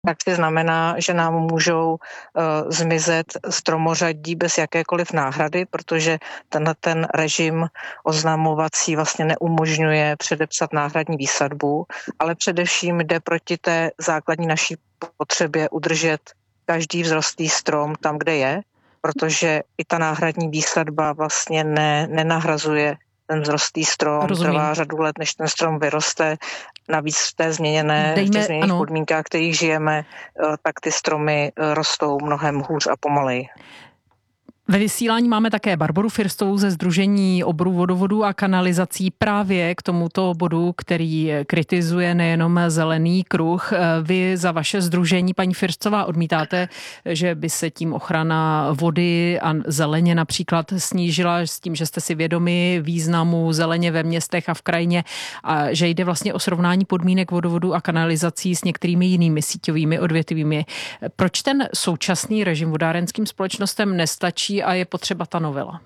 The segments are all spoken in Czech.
tak to znamená, že nám můžou zmizet stromořadí bez jakékoliv náhrady, protože ten režim oznamovací vlastně neumožňuje předepsat náhradní výsadbu, ale především jde proti té základní naší potřebě udržet každý vzrostlý strom tam, kde je, protože i ta náhradní výsadba vlastně nenahrazuje ten vzrostlý strom. Rozumím. Trvá řadu let, než ten strom vyroste. Navíc v těch změněných podmínkách, v kterých žijeme, tak ty stromy rostou mnohem hůř a pomaleji. Ve vysílání máme také Barboru Firstovou ze Sdružení oborů vodovodů a kanalizací právě k tomuto bodu, který kritizuje nejenom Zelený kruh. Vy za vaše sdružení, paní Firstová, odmítáte, že by se tím ochrana vody a zeleně například snížila, s tím, že jste si vědomi významu zeleně ve městech a v krajině a že jde vlastně o srovnání podmínek vodovodů a kanalizací s některými jinými síťovými odvětvími. Proč ten současný režim vodárenským společnostem nestačí a je potřeba ta novela?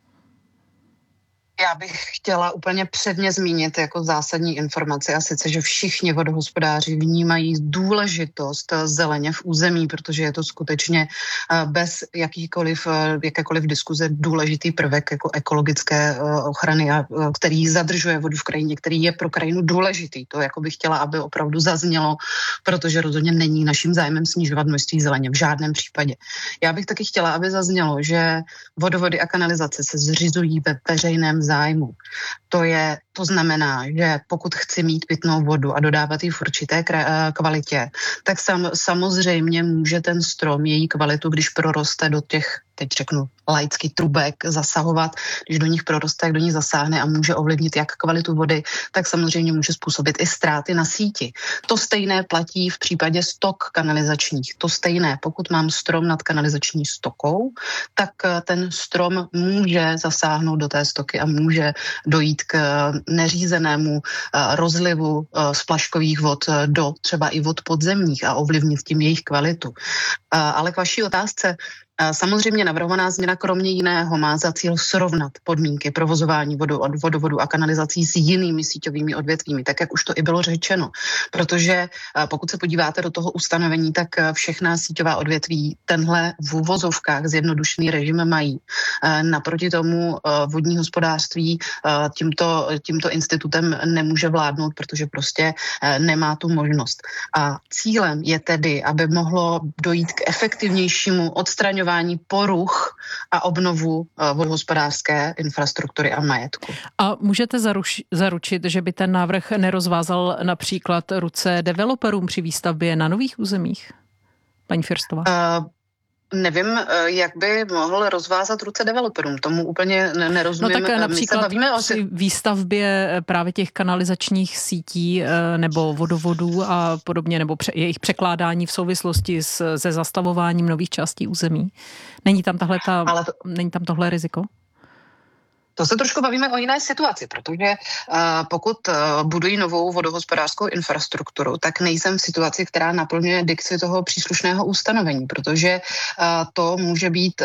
Já bych chtěla úplně předně zmínit jako zásadní informaci a sice, že všichni vodohospodáři vnímají důležitost zeleně v území, protože je to skutečně bez jakékoliv diskuze důležitý prvek jako ekologické ochrany, který zadržuje vodu v krajině, který je pro krajinu důležitý. To jako bych chtěla, aby opravdu zaznělo, protože rozhodně není naším zájmem snižovat množství zeleně v žádném případě. Já bych taky chtěla, aby zaznělo, že vodovody a kanalizace se zřizují ve veřejném zájmu. To znamená, že pokud chci mít pitnou vodu a dodávat ji v určité kvalitě, tak samozřejmě může ten strom její kvalitu, když proroste do těch, teď řeknu, laický trubek, zasahovat, když do nich proroste, jak do nich zasáhne a může ovlivnit jak kvalitu vody, tak samozřejmě může způsobit i ztráty na síti. To stejné platí v případě stok kanalizačních. To stejné, pokud mám strom nad kanalizační stokou, tak ten strom může zasáhnout do té stoky a může dojít k neřízenému rozlivu splaškových vod do třeba i vod podzemních a ovlivnit tím jejich kvalitu. Ale k vaší otázce, samozřejmě navrhovaná změna kromě jiného má za cíl srovnat podmínky provozování vodovodu a kanalizací s jinými síťovými odvětvími, tak jak už to i bylo řečeno. Protože pokud se podíváte do toho ustanovení, tak všechna síťová odvětví tenhle v uvozovkách zjednodušený režim mají. Naproti tomu vodní hospodářství tímto institutem nemůže vládnout, protože prostě nemá tu možnost. A cílem je tedy, aby mohlo dojít k efektivnějšímu odstraňování poruch a obnovu vodohospodářské infrastruktury a majetku. A můžete zaručit, že by ten návrh nerozvázal například ruce developerům při výstavbě na nových územích? Paní Firstová. Nevím, jak by mohl rozvázat ruce developerům. Tomu úplně nerozumím. No tak například při výstavbě právě těch kanalizačních sítí nebo vodovodů a podobně, nebo jejich překládání v souvislosti se zastavováním nových částí území. Není tam tohle riziko? To se trošku bavíme o jiné situaci, protože pokud budují novou vodohospodářskou infrastrukturu, tak nejsem v situaci, která naplňuje dikci toho příslušného ustanovení, protože to může být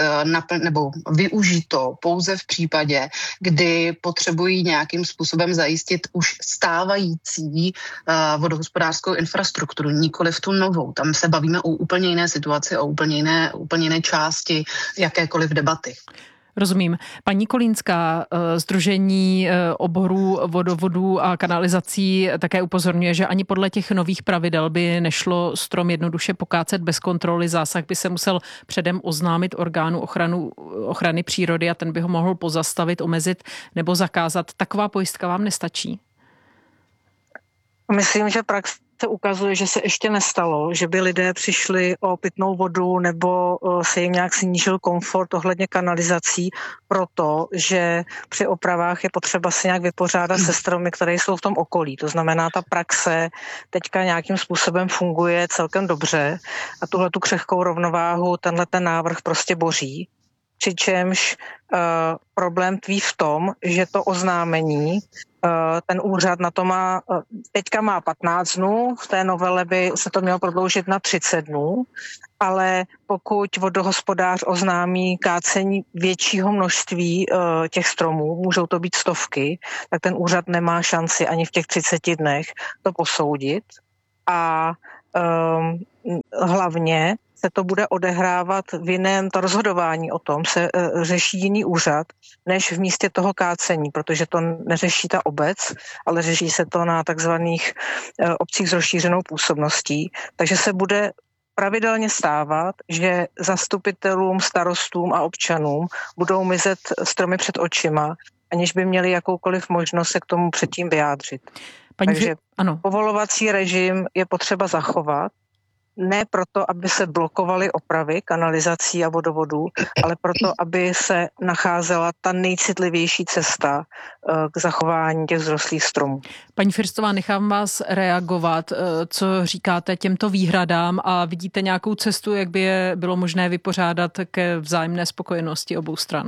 využito pouze v případě, kdy potřebují nějakým způsobem zajistit už stávající vodohospodářskou infrastrukturu, nikoli v tu novou. Tam se bavíme o úplně jiné situaci, o úplně jiné části jakékoliv debaty. Rozumím. Paní Kolínská, Sdružení oborů vodovodů a kanalizací také upozorňuje, že ani podle těch nových pravidel by nešlo strom jednoduše pokácet bez kontroly. Zásah by se musel předem oznámit orgánu ochrany přírody a ten by ho mohl pozastavit, omezit nebo zakázat. Taková pojistka vám nestačí? Myslím, že praxe ukazuje, že se ještě nestalo, že by lidé přišli o pitnou vodu nebo se jim nějak snížil komfort ohledně kanalizací, protože při opravách je potřeba se nějak vypořádat se stromy, které jsou v tom okolí. To znamená, ta praxe teďka nějakým způsobem funguje celkem dobře a tuhletu křehkou rovnováhu tenhle návrh prostě boří. Přičemž problém tkví v tom, že to oznámení, ten úřad na to teďka má 15 dnů, v té novele by se to mělo prodloužit na 30 dnů, ale pokud vodohospodář oznámí kácení většího množství těch stromů, můžou to být stovky, tak ten úřad nemá šanci ani v těch 30 dnech to posoudit. A hlavně se to bude odehrávat v jiném, to rozhodování o tom se řeší jiný úřad, než v místě toho kácení, protože to neřeší ta obec, ale řeší se to na takzvaných obcích s rozšířenou působností. Takže se bude pravidelně stávat, že zastupitelům, starostům a občanům budou mizet stromy před očima, aniž by měli jakoukoliv možnost se k tomu předtím vyjádřit. Takže povolovací režim je potřeba zachovat, ne proto, aby se blokovaly opravy kanalizací a vodovodů, ale proto, aby se nacházela ta nejcitlivější cesta k zachování těch vzrostlých stromů. Paní Firstová, nechám vás reagovat. Co říkáte těmto výhradám a vidíte nějakou cestu, jak by je bylo možné vypořádat ke vzájemné spokojenosti obou stran?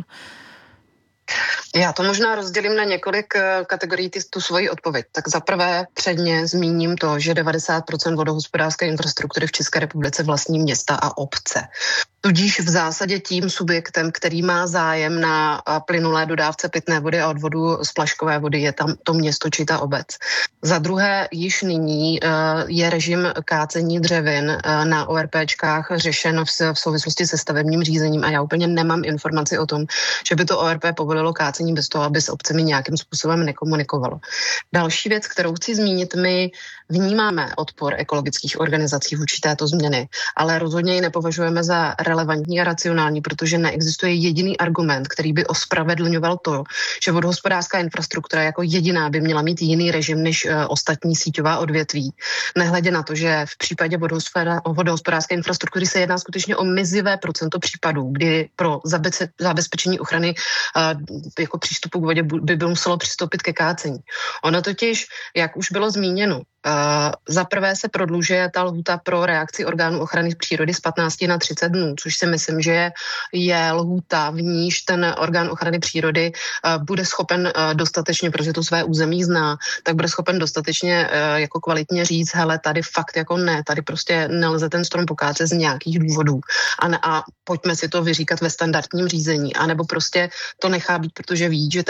Já to možná rozdělím na několik kategorií tu svoji odpověď. Tak zaprvé předně zmíním to, že 90% vodohospodářské infrastruktury v České republice vlastní města a obce. Tudíž v zásadě tím subjektem, který má zájem na plynulé dodávce pitné vody a odvodu z flaškové vody, je tam to město či ta obec. Za druhé, již nyní je režim kácení dřevin na ORPčkách řešen v souvislosti se stavebním řízením a já úplně nemám informaci o tom, že by to ORP povolilo kácení bez toho, aby s obcemi nějakým způsobem nekomunikovalo. Další věc, kterou chci zmínit, my vnímáme odpor ekologických organizací vůči této změny, ale rozhodně ji nepovažujeme za relevantní a racionální, protože neexistuje jediný argument, který by ospravedlňoval to, že vodohospodářská infrastruktura jako jediná by měla mít jiný režim než ostatní síťová odvětví. Nehledě na to, že v případě vodohospodářské infrastruktury se jedná skutečně o mizivé procento případů, kdy pro zabezpečení ochrany jako přístupu k vodě by muselo přistoupit ke kácení. Ono totiž, jak už bylo zmíněno, za prvé se prodlužuje ta lhůta pro reakci orgánů ochrany přírody z 15 na 30 dnů, což si myslím, že je lhůta, v níž ten orgán ochrany přírody bude schopen dostatečně, protože to své území zná, tak bude schopen dostatečně jako kvalitně říct, hele, tady fakt jako ne, tady prostě nelze ten strom pokácet z nějakých důvodů a pojďme si to vyříkat ve standardním řízení, anebo prostě to nechá být, protože ví, že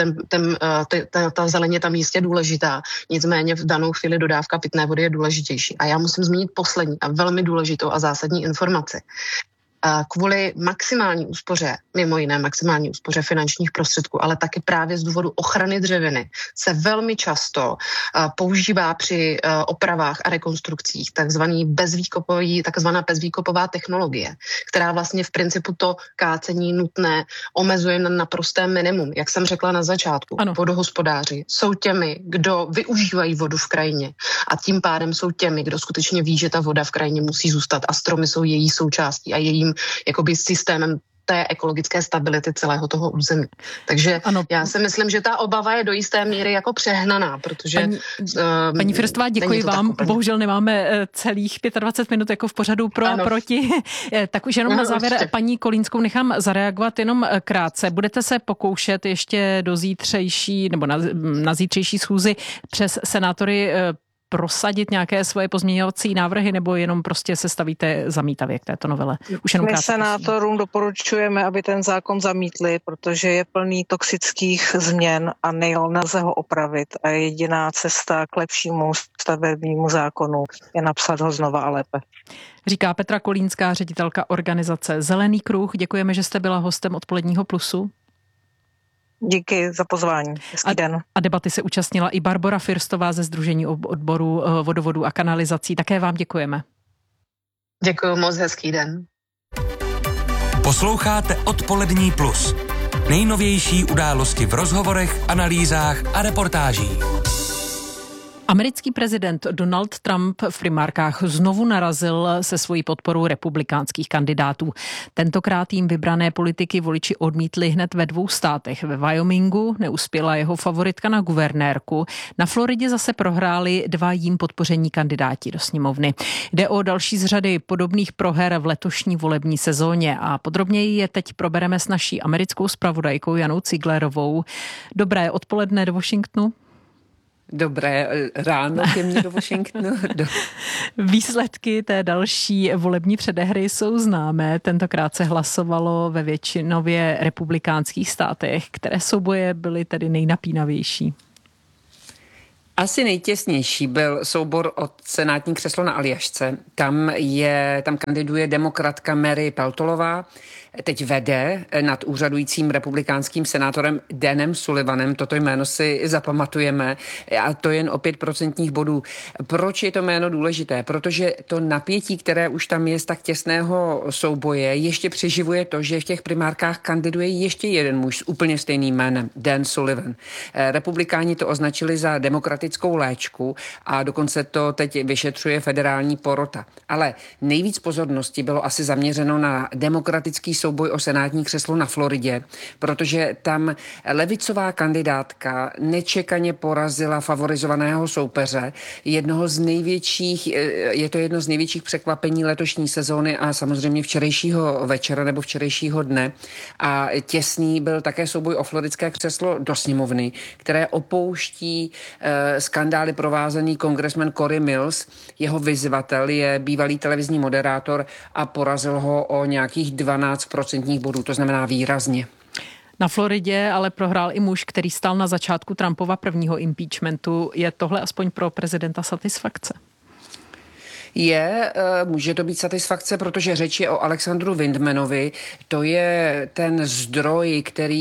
ta zeleň je tam jistě důležitá, nicméně v danou chvíli dodávka pitné vody je důležitější. A já musím zmínit poslední a velmi důležitou a zásadní informaci. Kvůli maximální úspoře, mimo jiné maximální úspoře finančních prostředků, ale taky právě z důvodu ochrany dřeviny, se velmi často používá při opravách a rekonstrukcích takzvaná bezvýkopová technologie, která vlastně v principu to kácení nutné omezuje na naprosté minimum. Jak jsem řekla na začátku, vodohospodáři jsou těmi, kdo využívají vodu v krajině a tím pádem jsou těmi, kdo skutečně ví, že ta voda v krajině musí zůstat a stromy jsou její součástí a jejím jakoby systémem té ekologické stability celého toho území. Takže já si myslím, že ta obava je do jisté míry jako přehnaná, protože... Paní Firstová, děkuji vám. Bohužel nemáme celých 25 minut jako v pořadu pro a proti. Tak už jenom na závěr určitě. Paní Kolínskou nechám zareagovat jenom krátce. Budete se pokoušet ještě do zítřejší nebo na zítřejší schůzi přes senátory prosadit nějaké svoje pozměňovací návrhy, nebo jenom prostě se stavíte zamítavě k této novele? Už jenom my senátorům doporučujeme, aby ten zákon zamítli, protože je plný toxických změn a nelze ho opravit. A jediná cesta k lepšímu stavebnímu zákonu je napsat ho znova a lépe. Říká Petra Kolínská, ředitelka organizace Zelený kruh. Děkujeme, že jste byla hostem Odpoledního plusu. Díky za pozvání. Hezký den. A debaty se účastnila i Barbora Firstová ze Sdružení odboru vodovodů a kanalizací. Také vám děkujeme. Děkuji moc, hezký den. Posloucháte Odpolední plus. Nejnovější události v rozhovorech, analýzách a reportážích. Americký prezident Donald Trump v primárkách znovu narazil se svojí podporou republikánských kandidátů. Tentokrát jim vybrané politiky voliči odmítli hned ve 2 státech. Ve Wyomingu neuspěla jeho favoritka na guvernérku. Na Floridě zase prohráli 2 jím podpoření kandidáti do sněmovny. Jde o další z řady podobných proher v letošní volební sezóně a podrobněji je teď probereme s naší americkou zpravodajkou Janou Ciglerovou. Dobré odpoledne do Washingtonu. Dobré ráno ke mně do Washingtonu. Výsledky té další volební předehry jsou známé. Tentokrát se hlasovalo ve většinově republikánských státech. Které souboje byly tedy nejnapínavější? Asi nejtěsnější byl soubor o senátní křeslo na Aljašce. Tam kandiduje demokratka Mary Peltolová. Teď vede nad úřadujícím republikánským senátorem Danem Sullivanem. Toto jméno si zapamatujeme a to jen o 5% bodů. Proč je to jméno důležité? Protože to napětí, které už tam je z tak těsného souboje, ještě přeživuje to, že v těch primárkách kandiduje ještě jeden muž s úplně stejným jménem, Dan Sullivan. Republikáni to označili za demokratickou léčku a dokonce to teď vyšetřuje federální porota. Ale nejvíc pozornosti bylo asi zaměřeno na demokratický souboj o senátní křeslo na Floridě, protože tam levicová kandidátka nečekaně porazila favorizovaného soupeře. Je to jedno z největších překvapení letošní sezóny a samozřejmě včerejšího večera nebo včerejšího dne. A těsný byl také souboj o floridské křeslo do sněmovny, které opouští skandály provázený kongresmen Cory Mills. Jeho vyzvatel je bývalý televizní moderátor a porazil ho o nějakých 12% bodů, to znamená výrazně. Na Floridě ale prohrál i muž, který stál na začátku Trumpova prvního impeachmentu. Je tohle aspoň pro prezidenta satisfakce? Může to být satisfakce, protože řeč je o Alexandru Vindmanovi. To je ten zdroj,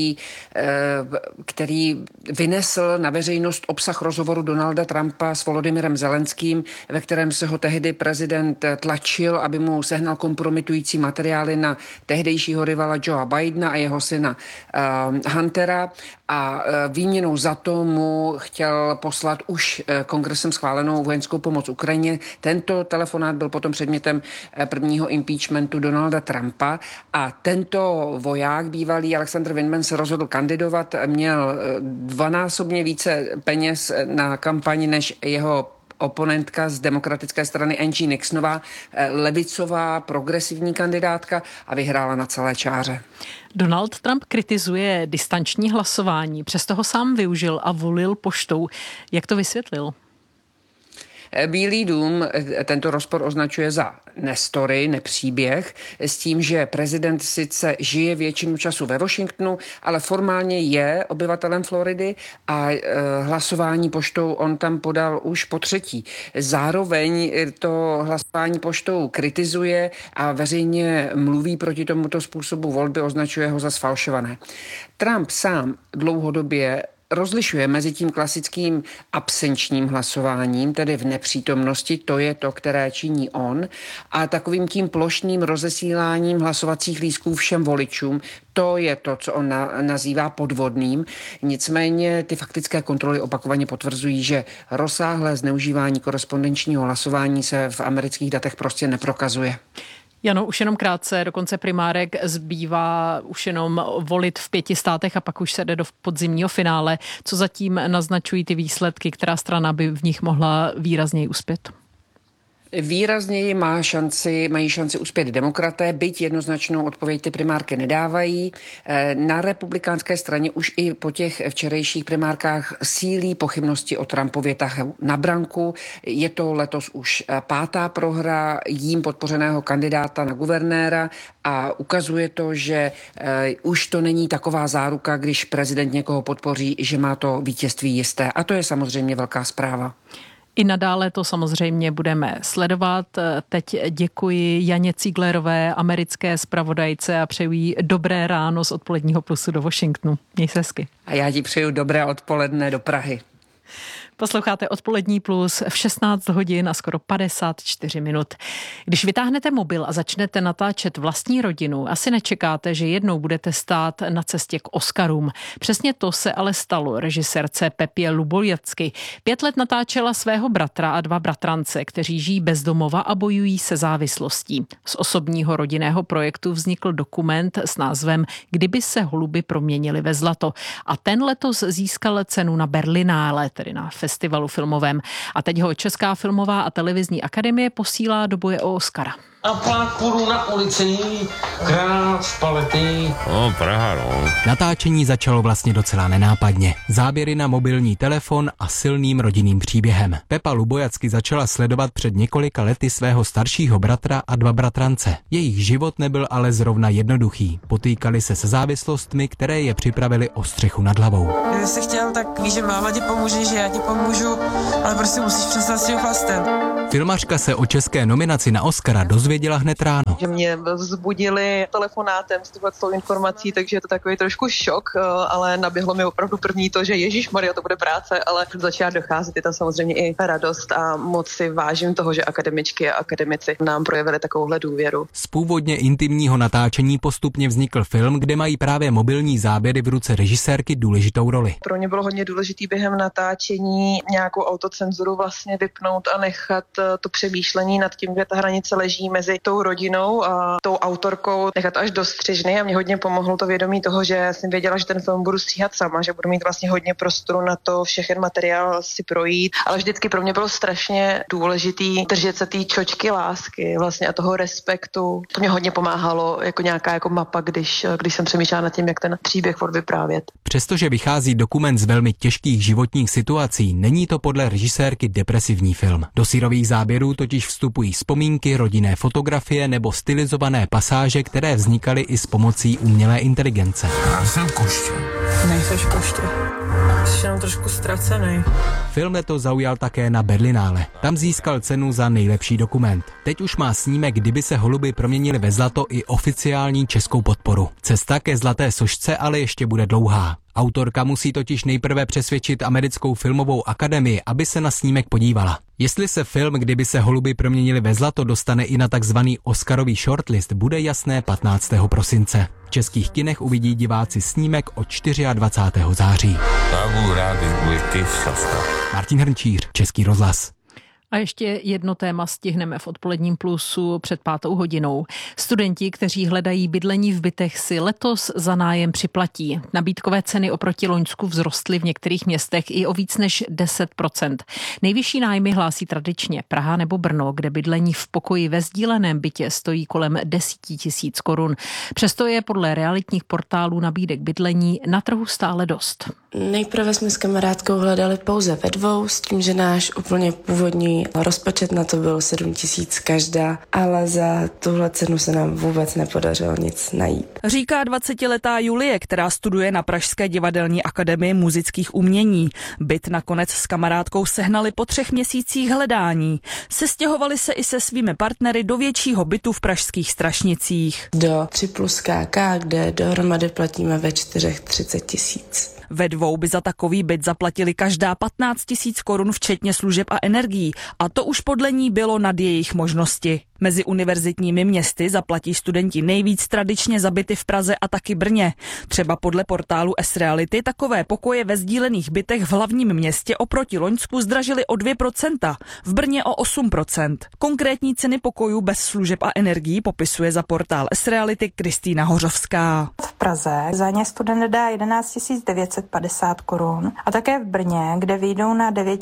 který vynesl na veřejnost obsah rozhovoru Donalda Trumpa s Volodymyrem Zelenským, ve kterém se ho tehdy prezident tlačil, aby mu sehnal kompromitující materiály na tehdejšího rivala Joea Bidena a jeho syna Huntera. A výměnou za to mu chtěl poslat už kongresem schválenou vojenskou pomoc Ukrajině. Tento telefonát byl potom předmětem prvního impeachmentu Donalda Trumpa a tento voják, bývalý Alexander Vindman, se rozhodl kandidovat, měl 2násobně více peněz na kampaň než jeho oponentka z demokratické strany Angie Nixonová, levicová progresivní kandidátka, a vyhrála na celé čáře. Donald Trump kritizuje distanční hlasování, přesto ho sám využil a volil poštou. Jak to vysvětlil? Bílý dům tento rozpor označuje za nestory, nepříběh, s tím, že prezident sice žije většinu času ve Washingtonu, ale formálně je obyvatelem Floridy a hlasování poštou on tam podal už po3. Zároveň to hlasování poštou kritizuje a veřejně mluví proti tomuto způsobu volby, označuje ho za sfalšované. Trump sám dlouhodobě rozlišuje mezi tím klasickým absenčním hlasováním, tedy v nepřítomnosti, to je to, které činí on, a takovým tím plošným rozesíláním hlasovacích lístků všem voličům, to je to, co on nazývá podvodným. Nicméně ty faktické kontroly opakovaně potvrzují, že rozsáhlé zneužívání korespondenčního hlasování se v amerických datech prostě neprokazuje. Jano, už jenom krátce, do konce primárek zbývá už jenom volit v 5 státech a pak už se jde do podzimního finále. Co zatím naznačují ty výsledky, která strana by v nich mohla výrazněji uspět? Výrazněji mají šanci uspět demokraté, byť jednoznačnou odpověď ty primárky nedávají. Na republikánské straně už i po těch včerejších primárkách sílí pochybnosti o Trumpově tahu na branku. Je to letos už 5. prohra jím podpořeného kandidáta na guvernéra a ukazuje to, že už to není taková záruka, když prezident někoho podpoří, že má to vítězství jisté. A to je samozřejmě velká zpráva. I nadále to samozřejmě budeme sledovat. Teď děkuji Janě Cíglerové, americké zpravodajce, a přeju jí dobré ráno z Odpoledního plusu do Washingtonu. Měj se hezky. A já ti přeju dobré odpoledne do Prahy. Posloucháte Odpolední plus v 16 hodin a skoro 54 minut. Když vytáhnete mobil a začnete natáčet vlastní rodinu, asi nečekáte, že jednou budete stát na cestě k Oscarům. Přesně to se ale stalo režisérce Pepě Lubojevsky. 5 let natáčela svého bratra a 2 bratrance, kteří žijí bezdomova a bojují se závislostí. Z osobního rodinného projektu vznikl dokument s názvem Kdyby se holuby proměnily ve zlato. A ten letos získal cenu na Berlinále, tedy na festivalu filmovém. A teď ho Česká filmová a televizní akademie posílá do boje o Oscara. A pak půjdu na ulici, krát z palety. Praha, no. Natáčení začalo vlastně docela nenápadně. Záběry na mobilní telefon a silným rodinným příběhem. Pepa Lubojacky začala sledovat před několika lety svého staršího bratra a 2 bratrance. Jejich život nebyl ale zrovna jednoduchý. Potýkali se se závislostmi, které je připravili o střechu nad hlavou. Kdyby jsi chtěl, tak víš, že máma ti pomůže, že já ti pomůžu, ale prostě musíš přestat s tím chlastem. Filmařka se o české nominaci na Oscara dozvěděla hned ráno. Že mě vzbudili telefonátem s tou informací, takže je to takový trošku šok, ale naběhlo mi opravdu první to, že ježišmarja, to bude práce, ale začala docházet, je tam samozřejmě i radost a moc si vážím toho, že akademičky a akademici nám projevili takovouhle důvěru. Z původně intimního natáčení postupně vznikl film, kde mají právě mobilní záběry v ruce režisérky důležitou roli. Pro mě bylo hodně důležitý během natáčení nějakou autocenzuru vlastně vypnout a nechat to přemýšlení nad tím, kde ta hranice leží mezi tou rodinou a tou autorkou, nechat až do střižny, a mě hodně pomohlo to vědomí toho, že jsem věděla, že ten film budu stříhat sama, že budu mít vlastně hodně prostoru na to všechen materiál si projít, ale vždycky pro mě bylo strašně důležitý držet se té čočky lásky vlastně a toho respektu. To mě hodně pomáhalo jako nějaká jako mapa, když jsem přemýšlela nad tím, jak ten příběh vyprávět. Přestože vychází dokument z velmi těžkých životních situací, není to podle režisérky depresivní film. Do syrových záběrů totiž vstupují vzpomínky, rodinné fotografie nebo stylizované pasáže, které vznikaly i s pomocí umělé inteligence. Já jsem koště. Nejseš koště. Jsi jenom trošku ztracený. Film letos zaujal také na Berlinále. Tam získal cenu za nejlepší dokument. Teď už má snímek Kdyby se holuby proměnily ve zlato i oficiální českou podporu. Cesta ke zlaté sošce ale ještě bude dlouhá. Autorka musí totiž nejprve přesvědčit americkou filmovou akademii, aby se na snímek podívala. Jestli se film Kdyby se holuby proměnily ve zlato dostane i na takzvaný Oscarový shortlist, bude jasné 15. prosince. V českých kinech uvidí diváci snímek od 24. září. Martin Hrnčíř, Český rozhlas. A ještě jedno téma stihneme v odpoledním plusu před 5. hodinou. Studenti, kteří hledají bydlení v bytech, si letos za nájem připlatí. Nabídkové ceny oproti loňsku vzrostly v některých městech i o víc než 10%. Nejvyšší nájmy hlásí tradičně Praha nebo Brno, kde bydlení v pokoji ve sdíleném bytě stojí kolem 10 000 korun. Přesto je podle realitních portálů nabídek bydlení na trhu stále dost. Nejprve jsme s kamarádkou hledali pouze ve 2, s tím, že náš úplně původní rozpočet na to byl 7 000 každá, ale za tuhle cenu se nám vůbec nepodařilo nic najít. Říká 20letá Julie, která studuje na Pražské divadelní akademii muzických umění. Byt nakonec s kamarádkou sehnali po 3 měsících hledání. Sestěhovali se i se svými partnery do většího bytu v pražských Strašnicích. Do 3+ KK, kde dohromady platíme ve 4 30 000. Ve 2 by za takový byt zaplatili každá 15 000 korun včetně služeb a energií, a to už podle ní bylo nad jejich možnosti. Mezi univerzitními městy zaplatí studenti nejvíc tradičně za byty v Praze a taky Brně. Třeba podle portálu S-Reality takové pokoje ve sdílených bytech v hlavním městě oproti loňsku zdražily o 2%, v Brně o 8%. Konkrétní ceny pokojů bez služeb a energií popisuje za portál S-Reality Kristýna Hořovská. V Praze za ně student dá 11 950 korun a také v Brně, kde vyjdou na 9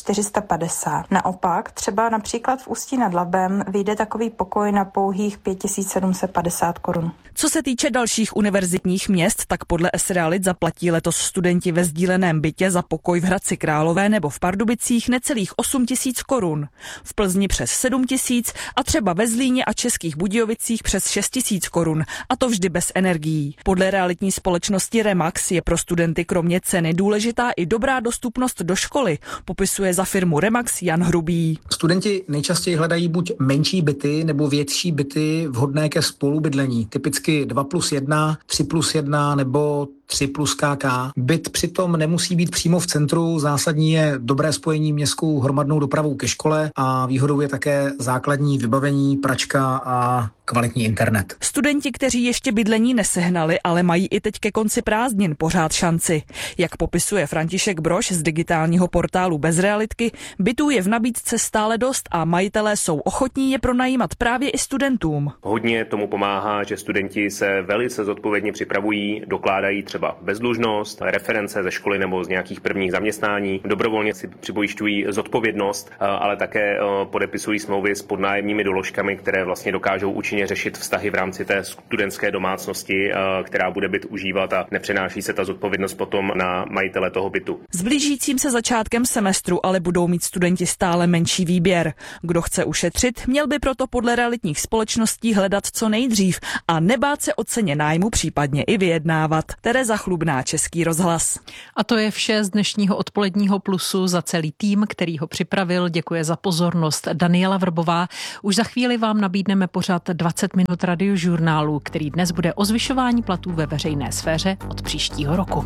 450. Naopak, třeba například v Ústí nad Labem vyjde takový pokoj na pouhých 5 750 korun. Co se týče dalších univerzitních měst, tak podle S-Realit zaplatí letos studenti ve sdíleném bytě za pokoj v Hradci Králové nebo v Pardubicích necelých 8 000 korun. V Plzni přes 7 000 a třeba ve Zlíně a Českých Budějovicích přes 6 000 korun. A to vždy bez energií. Podle realitní společnosti Remax je pro studenty kromě ceny důležitá i dobrá dostupnost do školy, popisuje za firmu Remax Jan Hrubý. Studenti nejčastěji hledají buď menší byty nebo větší byty vhodné ke spolubydlení, typicky 2+1, 3+1 nebo 3+ KK. Byt přitom nemusí být přímo v centru, zásadní je dobré spojení městskou hromadnou dopravou ke škole a výhodou je také základní vybavení, pračka a kvalitní internet. Studenti, kteří ještě bydlení nesehnali, ale mají i teď ke konci prázdnin pořád šanci. Jak popisuje František Brož z digitálního portálu Bez realitky, bytů je v nabídce stále dost a majitelé jsou ochotní je pronajímat právě i studentům. Hodně tomu pomáhá, že studenti se velice zodpovědně připravují, dokládají třeba třeba bezdlužnost, reference ze školy nebo z nějakých prvních zaměstnání. Dobrovolně si připojišťují zodpovědnost, ale také podepisují smlouvy s podnájemními doložkami, které vlastně dokážou účinně řešit vztahy v rámci té studentské domácnosti, která bude byt užívat a nepřenáší se ta zodpovědnost potom na majitele toho bytu. S blížícím se začátkem semestru ale budou mít studenti stále menší výběr. Kdo chce ušetřit, měl by proto podle realitních společností hledat co nejdřív a nebát se o ceně nájmu, případně i vyjednávat. Tereza Chlubná, Český rozhlas. A to je vše z dnešního odpoledního Plusu. Za celý tým, který ho připravil, děkuje za pozornost Daniela Vrbová. Už za chvíli vám nabídneme pořad 20 minut radiožurnálu, který dnes bude o zvyšování platů ve veřejné sféře od příštího roku.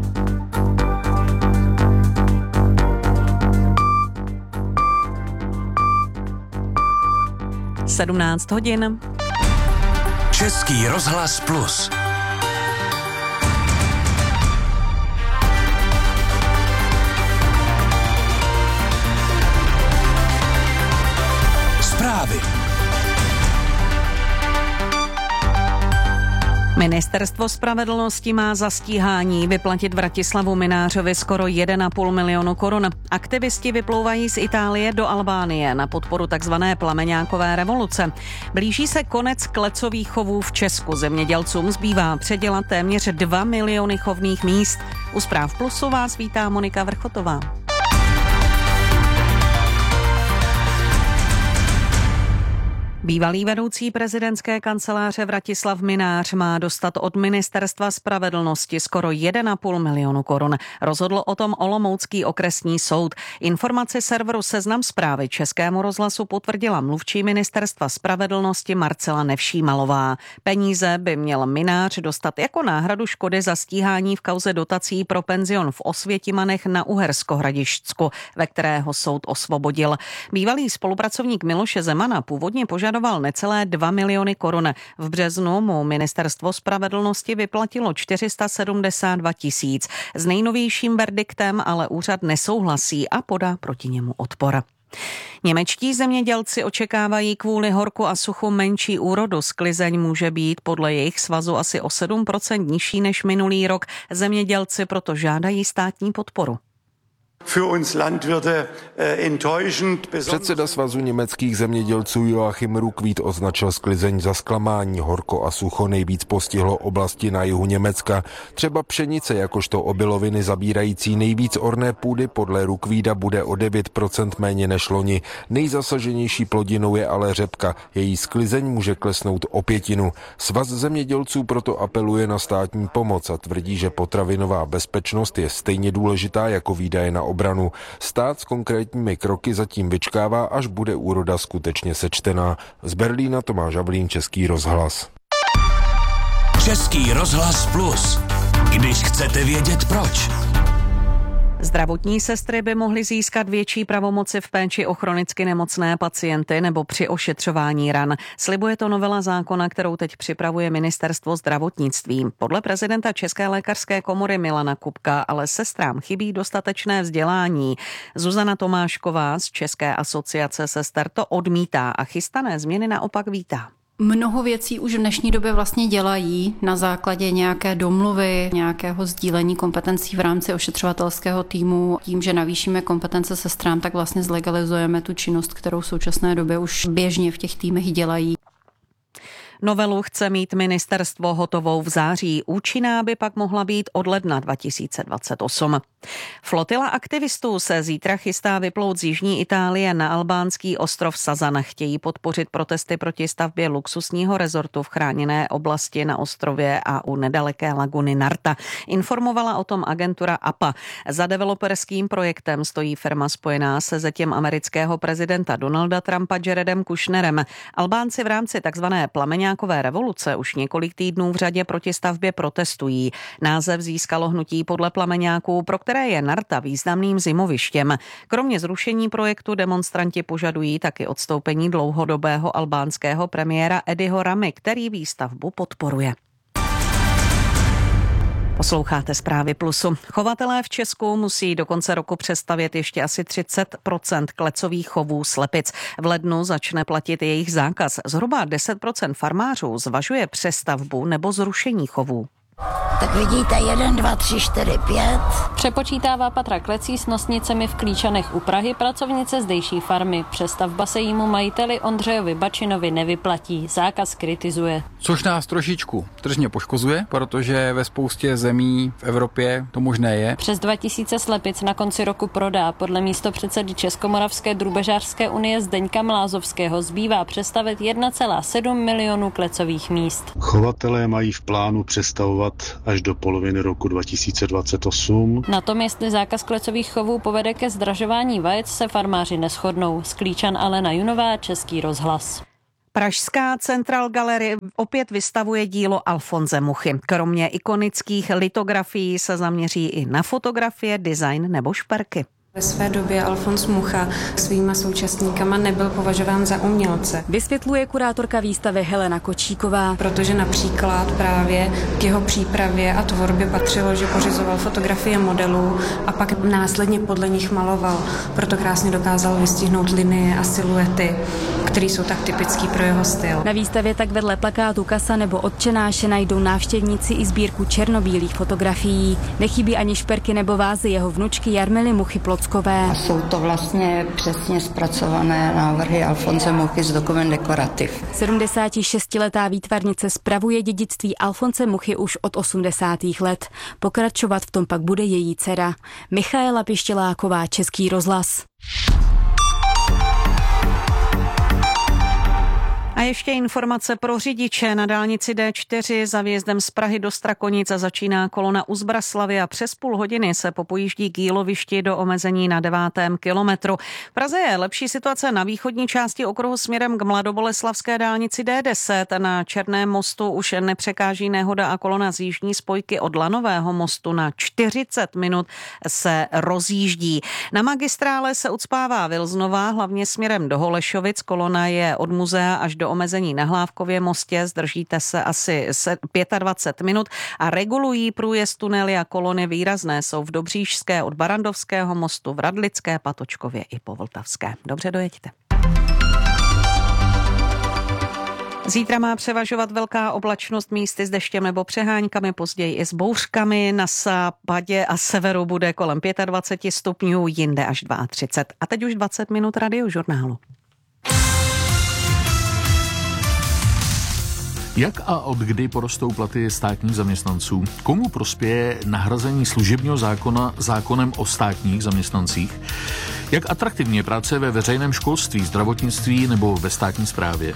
(17:00). Český rozhlas Plus. Zprávy. Ministerstvo spravedlnosti má za stíhání vyplatit Vratislavu Mynářovi skoro 1,5 milionu korun. Aktivisti vyplouvají z Itálie do Albánie na podporu takzvané plameňákové revoluce. Blíží se konec klecových chovů v Česku. Zemědělcům zbývá předělat téměř 2 miliony chovných míst. U Zpráv Plusu vás vítá Monika Vrchotová. Bývalý vedoucí prezidentské kanceláře Vratislav Mynář má dostat od Ministerstva spravedlnosti skoro 1,5 milionu korun. Rozhodl o tom Olomoucký okresní soud. Informaci serveru Seznam Zprávy Českému rozhlasu potvrdila mluvčí Ministerstva spravedlnosti Marcela Nevšímalová. Peníze by měl Mynář dostat jako náhradu škody za stíhání v kauze dotací pro penzion v Osvětimanech na Uhersko-Hradišťsku, ve kterého soud osvobodil. Bývalý spolupracovník Miloše Zemana původně požadoval necelé 2 miliony korun. V březnu mu Ministerstvo spravedlnosti vyplatilo 472 000. S nejnovějším verdiktem ale úřad nesouhlasí a podá proti němu odpor. Němečtí zemědělci očekávají kvůli horku a suchu menší úrodu. Sklizeň může být podle jejich svazu asi o 7% nižší než minulý rok. Zemědělci proto žádají státní podporu. Předseda Svazu německých zemědělců Joachim Ruckwied označil sklizeň za zklamání. Horko a sucho nejvíc postihlo oblasti na jihu Německa. Třeba pšenice jakožto obiloviny zabírající nejvíc orné půdy podle Ruckwieda bude o 9% méně než loni. Nejzasaženější plodinou je ale řepka. Její sklizeň může klesnout o 1/5. Svaz zemědělců proto apeluje na státní pomoc a tvrdí, že potravinová bezpečnost je stejně důležitá jako výdaje na obranu. Stát s konkrétními kroky zatím vyčkává, až bude úroda skutečně sečtená. Z Berlína Tomáš Havlín, Český rozhlas. Český rozhlas Plus. Když chcete vědět proč. Zdravotní sestry by mohly získat větší pravomoci v péči o chronicky nemocné pacienty nebo při ošetřování ran. Slibuje to novela zákona, kterou teď připravuje Ministerstvo zdravotnictví. Podle prezidenta České lékařské komory Milana Kupka ale sestrám chybí dostatečné vzdělání. Zuzana Tomášková z České asociace sester to odmítá a chystané změny naopak vítá. Mnoho věcí už v dnešní době vlastně dělají na základě nějaké domluvy, nějakého sdílení kompetencí v rámci ošetřovatelského týmu. Tím, že navýšíme kompetence sestrám, tak vlastně zlegalizujeme tu činnost, kterou v současné době už běžně v těch týmech dělají. Novelu chce mít ministerstvo hotovou v září. Účinná by pak mohla být od ledna 2028. Flotila aktivistů se zítra chystá vyplout z jižní Itálie na albánský ostrov Sazan. Chtějí podpořit protesty proti stavbě luxusního rezortu v chráněné oblasti na ostrově a u nedaleké laguny Narta. Informovala o tom agentura APA. Za developerským projektem stojí firma spojená se zetěm amerického prezidenta Donalda Trumpa Jaredem Kushnerem. Albánci v rámci takzvané plameňákové revoluce už několik týdnů v řadě proti stavbě protestují. Název získalo hnutí podle plameňáků, pro které je Narta významným zimovištěm. Kromě zrušení projektu demonstranti požadují taky odstoupení dlouhodobého albánského premiéra Ediho Ramy, který výstavbu podporuje. Posloucháte Zprávy Plusu. Chovatelé v Česku musí do konce roku přestavět ještě asi 30% klecových chovů slepic. V lednu začne platit jejich zákaz. Zhruba 10% farmářů zvažuje přestavbu nebo zrušení chovů. Tak vidíte, 1, 2, 3, 4, 5. Přepočítává Patra Klecí s nosnicemi v Klíčanech u Prahy pracovnice zdejší farmy. Přestavba se jímu majiteli Ondřejovi Bačinovi nevyplatí. Zákaz kritizuje. Což nás trošičku tržně poškozuje, protože ve spoustě zemí v Evropě to možné je. Přes 2000 slepic na konci roku prodá. Podle místopředsedy Českomoravské drůbežářské unie Zdeňka Mlázovského zbývá přestavit 1,7 milionu klecových míst. Chovatelé mají v plánu přestavovat až do poloviny roku 2028. Na tom, jestli zákaz klecových chovů povede ke zdražování vajec, se farmáři neshodnou. Z Klíčan Alena Junová, Český rozhlas. Pražská Central Gallery opět vystavuje dílo Alfonse Muchy. Kromě ikonických litografií se zaměří i na fotografie, design nebo šperky. Ve své době Alfons Mucha svýma současníkama nebyl považován za umělce. Vysvětluje kurátorka výstavy Helena Kočíková. Protože například právě k jeho přípravě a tvorbě patřilo, že pořizoval fotografie modelů a pak následně podle nich maloval. Proto krásně dokázal vystihnout linie a siluety, které jsou tak typický pro jeho styl. Na výstavě tak vedle plakátu Kasa nebo Otčenáše najdou návštěvníci i sbírku černobílých fotografií. Nechybí ani šperky nebo vázy jeho vnučky Jarmily Muchy Plockové. A jsou to vlastně přesně zpracované návrhy Alfonse Muchy z Dokument Dekorativ. 76letá výtvarnice spravuje dědictví Alfonse Muchy už od 80. let. Pokračovat v tom pak bude její dcera. Michaela Pištěláková, Český rozhlas. A ještě informace pro řidiče. Na dálnici D4 za vjezdem z Prahy do Strakonic začíná kolona u Zbraslavy a přes půl hodiny se popojíždí k jílovišti do omezení na 9. kilometru. V Praze je lepší situace na východní části okruhu směrem k Mladoboleslavské dálnici D10. Na Černém mostu už nepřekáží nehoda a kolona z jižní spojky od Lanového mostu na 40 minut se rozjíždí. Na magistrále se ucpává Vilznova, hlavně směrem do Holešovic. Kolona je od muzea až do omezení na Hlávkově mostě, zdržíte se asi 25 minut a regulují průjezd tunely a kolony výrazné jsou v Dobříšské od Barandovského mostu, v Radlické, Patočkově i po Vltavské. Dobře dojeďte. Zítra má převažovat velká oblačnost, místy s deštěm nebo přeháňkami, později i s bouřkami. Na západě a severu bude kolem 25 stupňů, jinde až 32. A teď už 20 minut radiožurnálu. Jak a od kdy porostou platy státních zaměstnanců? Komu prospěje nahrazení služebního zákona zákonem o státních zaměstnancích? Jak atraktivní je práce ve veřejném školství, zdravotnictví nebo ve státní správě?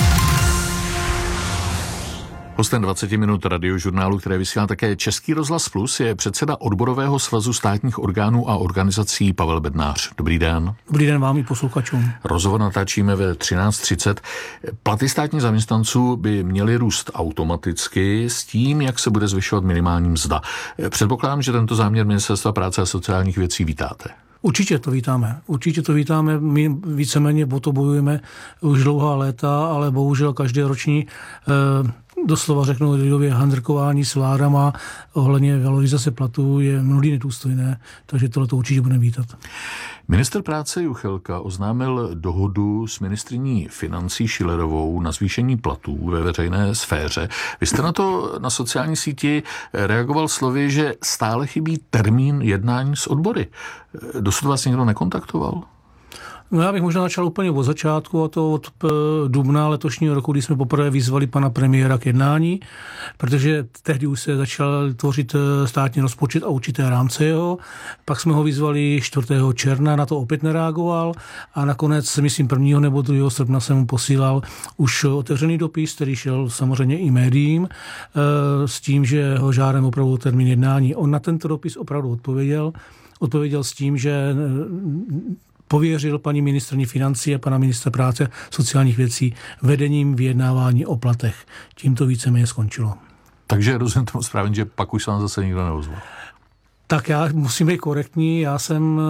Hostem 20 minut radiožurnálu, které vysílá také Český rozhlas Plus, je předseda Odborového svazu státních orgánů a organizací Pavel Bednář. Dobrý den. Dobrý den vám i posluchačům. Rozhovor natáčíme ve 13:30. Platy státních zaměstnanců by měly růst automaticky s tím, jak se bude zvyšovat minimální mzda. Předpokládám, že tento záměr Ministerstva práce a sociálních věcí vítáte. Určitě to vítáme. My víceméně o to bojujeme už dlouhá léta, ale bohužel každý roční doslova řeknu lidově handrkování s vládama ohledně valorizace platů je mnohdy nedůstojné, takže tohle to určitě budeme vítat. Ministr práce Juchelka oznámil dohodu s ministryní financí Schillerovou na zvýšení platů ve veřejné sféře. Vy jste na to na sociální síti reagoval slovy, že stále chybí termín jednání s odbory. Dosud vás někdo nekontaktoval? No já bych možná začal úplně od začátku, a to od dubna letošního roku, kdy jsme poprvé vyzvali pana premiéra k jednání, protože tehdy už se začal tvořit státní rozpočet a určité rámce jeho. Pak jsme ho vyzvali 4. června, na to opět nereagoval a nakonec, myslím 1. nebo 2. srpna jsem mu posílal už otevřený dopis, který šel samozřejmě i médiím, s tím, že ho žádám opravdu termín jednání. On na tento dopis opravdu odpověděl s tím, že pověřil paní ministryni financí a pana ministra práce sociálních věcí vedením vyjednávání o platech. Tím to víceméně skončilo. Takže rozumím tomu správně, že pak už se vám zase nikdo neozval. Tak já musím být korektní. Já jsem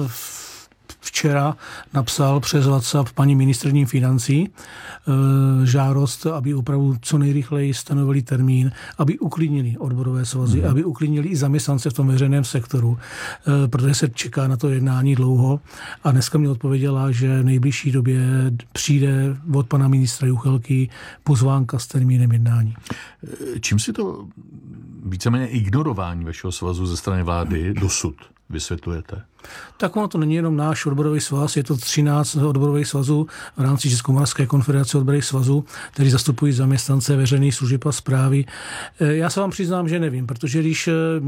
včera napsal přes WhatsApp paní ministryni financí žádost, aby opravdu co nejrychleji stanovili termín, aby uklidnili odborové svazy, aby uklidnili i zaměstnance v tom veřejném sektoru, protože se čeká na to jednání dlouho. A dneska mi odpověděla, že v nejbližší době přijde od pana ministra Juchelky pozvánka s termínem jednání. Čím si to víceméně ignorování vašeho svazu ze strany vlády dosud vysvětlujete? Tak ono to není jenom náš odborový svaz, je to 13 odborových svazů v rámci Českomoravské konfederace odborových svazů, kteří zastupují zaměstnance veřejných služeb a správy. Já se vám přiznám, že nevím, protože když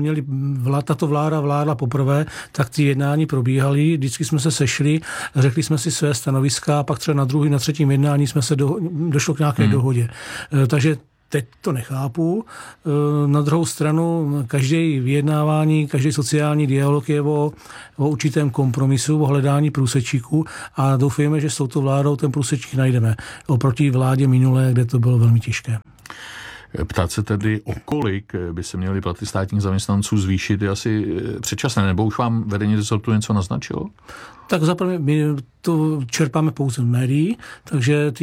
tato vláda vládla poprvé, tak ty jednání probíhaly, vždycky jsme se sešli, řekli jsme si své stanoviska a pak třeba na druhém, na třetím jednání jsme se došlo k nějaké dohodě. Takže teď to nechápu. Na druhou stranu každý vyjednávání, každý sociální dialog je o určitém kompromisu, o hledání průsečíku a doufejme, že s touto vládou ten průsečík najdeme. Oproti vládě minulé, kde to bylo velmi těžké. Ptát se tedy, o kolik by se měly platy státních zaměstnanců zvýšit, je asi předčasné, nebo už vám vedení rezortu něco naznačilo? Tak zaprvé my to čerpáme pouze v médií, takže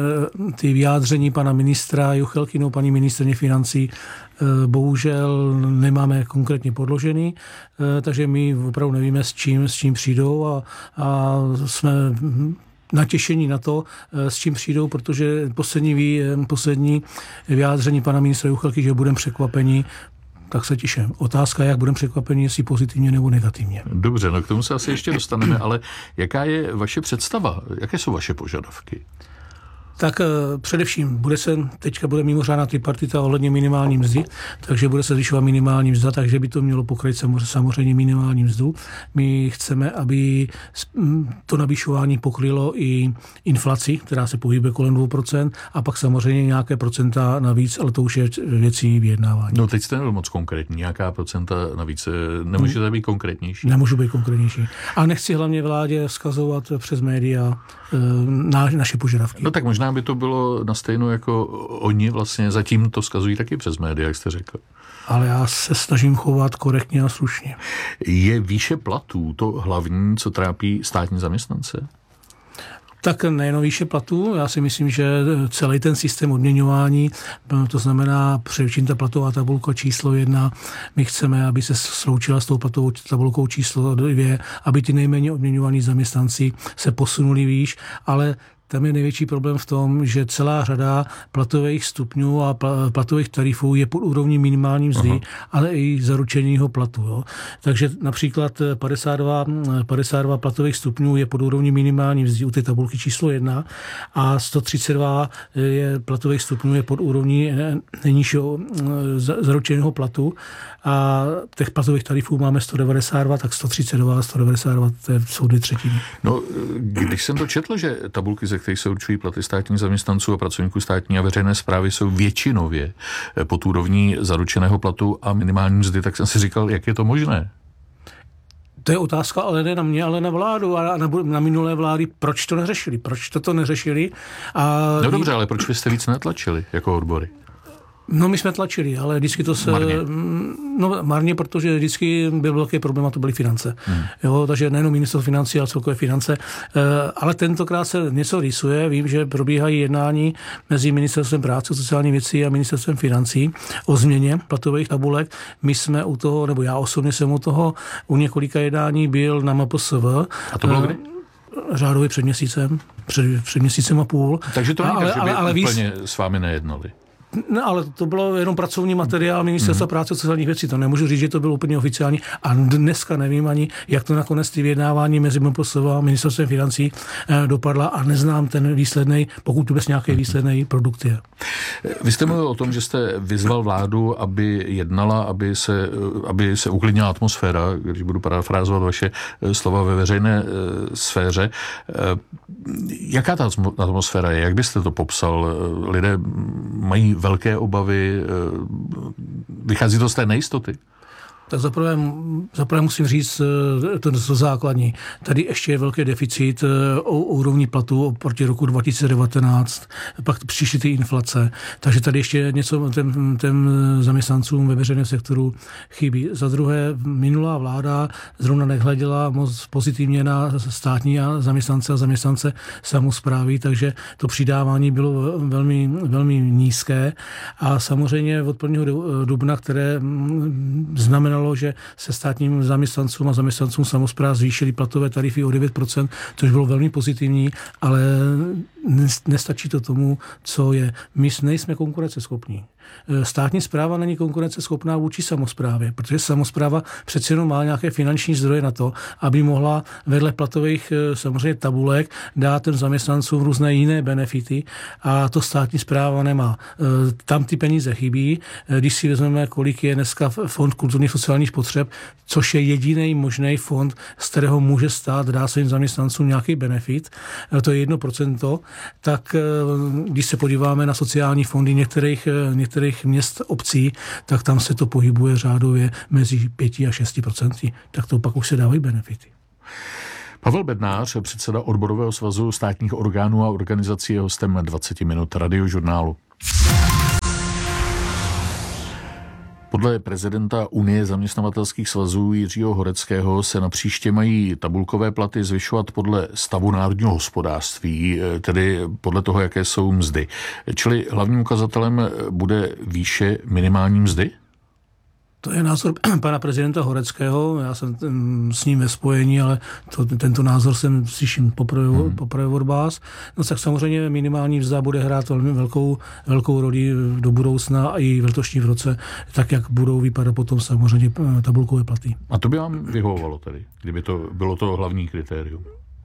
ty vyjádření pana ministra Juchelky nebo paní ministryně financí bohužel nemáme konkrétně podložený, takže my opravdu nevíme, s čím přijdou a jsme natěšení na to, s čím přijdou, protože poslední vyjádření pana ministra Juchelky, že budeme překvapeni, tak se těším. Otázka, jak budeme překvapeni, jestli pozitivně nebo negativně. Dobře, no k tomu se asi ještě dostaneme, ale jaká je vaše představa? Jaké jsou vaše požadavky? Tak především teďka bude mimořádná tripartita ohledně minimální mzdy, takže bude se zvyšovat minimální mzda, takže by to mělo pokryt samozřejmě minimální mzdu. My chceme, aby to navýšování pokrylo i inflaci, která se pohybuje kolem 2%, a pak samozřejmě nějaké procenta navíc, ale to už je věcí vyjednávání. No teď jste nebyl moc konkrétní, nějaká procenta navíc, nemůžete být konkrétnější? Nemůžu být konkrétnější. A nechci hlavně vládě vzkazovat přes média naše požadavky. No tak možná by to bylo na stejno jako oni vlastně zatím to vzkazují taky přes média, jak jste řekl. Ale já se snažím chovat korektně a slušně. Je výše platů to hlavní, co trápí státní zaměstnance? Tak nejen výše platů, já si myslím, že celý ten systém odměňování, to znamená především ta platová tabulka číslo 1, my chceme, aby se sloučila s tou platovou tabulkou číslo 2, aby ty nejméně odměňovaní zaměstnanci se posunuli výš, ale tam je největší problém v tom, že celá řada platových stupňů a platových tarifů je pod úrovní minimální mzdy, ale i zaručeného platu. Jo. Takže například 52 platových stupňů je pod úrovní minimální mzdy u té tabulky číslo 1 a 132 platových stupňů je pod úrovní nejnižšího zaručeného platu a těch platových tarifů máme 192, tak 132 a 192 to jsou 2/3. No, když jsem to četl, že tabulky, ze kterých se určují platy státních zaměstnanců a pracovníků státní a veřejné správy, jsou většinově pod úrovní zaručeného platu a minimální mzdy, tak jsem si říkal, jak je to možné? To je otázka, ale ne na mě, ale na vládu a na minulé vlády. Proč to neřešili? Proč to neřešili? No dobře, ale proč vy jste víc netlačili jako odbory? No my jsme tlačili, ale vždycky to se... Marně, protože vždycky byl velký problém a to byly finance. Jo, takže nejenom ministerstvo financí, ale celkové finance. Ale tentokrát se něco rýsuje. Vím, že probíhají jednání mezi ministerstvem práce, sociální věcí a ministerstvem financí o změně platových tabulek. My jsme u toho, nebo já osobně jsem u několika jednání byl na MPSV. A to bylo kdy? Řádově před měsícem a půl. Takže to není tak, že by úplně s vámi nejednali. No, ale to bylo jenom pracovní materiál ministerstva práce a sociálních věcí. To nemůžu říct, že to bylo úplně oficiální. A dneska nevím ani, jak to nakonec ty vyjednávání mezi MPSV a ministerstvem financí dopadla a neznám ten výsledný, pokud vůbec nějaký výsledný produkt je. Vy jste mluvil o tom, že jste vyzval vládu, aby jednala, aby se uklidnila atmosféra, když budu parafrázovat vaše slova ve veřejné sféře. Jaká ta atmosféra je? Jak byste to popsal? Lidé mají velké obavy, vychází to z té nejistoty? Tak zaprvé musím říct to základní. Tady ještě je velký deficit o úrovni platu oproti roku 2019, pak přišly ty inflace, takže tady ještě něco těm zaměstnancům ve veřejném sektoru chybí. Za druhé, minulá vláda zrovna nehleděla moc pozitivně na státní a zaměstnance samosprávy, takže to přidávání bylo velmi, velmi nízké a samozřejmě od 1. dubna, které znamenalo, že se státním zaměstnancům a zaměstnancům samospráv zvýšily platové tarify o 9%, což bylo velmi pozitivní, ale nestačí to tomu, co je. My nejsme konkurenceschopní. Státní správa není konkurenceschopná vůči samosprávě, protože samospráva přeci jenom má nějaké finanční zdroje na to, aby mohla vedle platových samozřejmě tabulek dát těm zaměstnancům různé jiné benefity a to státní správa nemá. Tam ty peníze chybí. Když si vezmeme, kolik je dneska fond kulturních sociálních potřeb, což je jediný možný fond, z kterého může stát dát svým zaměstnancům nějaký benefit, to je 1%, tak když se podíváme na sociální fondy některých měst, obcí, tak tam se to pohybuje řádově mezi 5 a 6%, tak to pak už se dávají benefity. Pavel Bednář, předseda Odborového svazu státních orgánů a organizací, je hostem 20 minut Radiožurnálu. Podle prezidenta Unie zaměstnavatelských svazů Jiřího Horeckého se na příště mají tabulkové platy zvyšovat podle stavu národního hospodářství, tedy podle toho, jaké jsou mzdy. Čili hlavním ukazatelem bude výše minimální mzdy? To je názor pana prezidenta Horeckého, já jsem s ním ve spojení, ale tento názor jsem slyším poprvé od vás. No tak samozřejmě minimální mzda bude hrát velmi velkou roli do budoucna a i v letošním roce, tak jak budou vypadat potom samozřejmě tabulkové platy. A to by vám vyhovovalo tedy, kdyby to bylo to hlavní kritérium?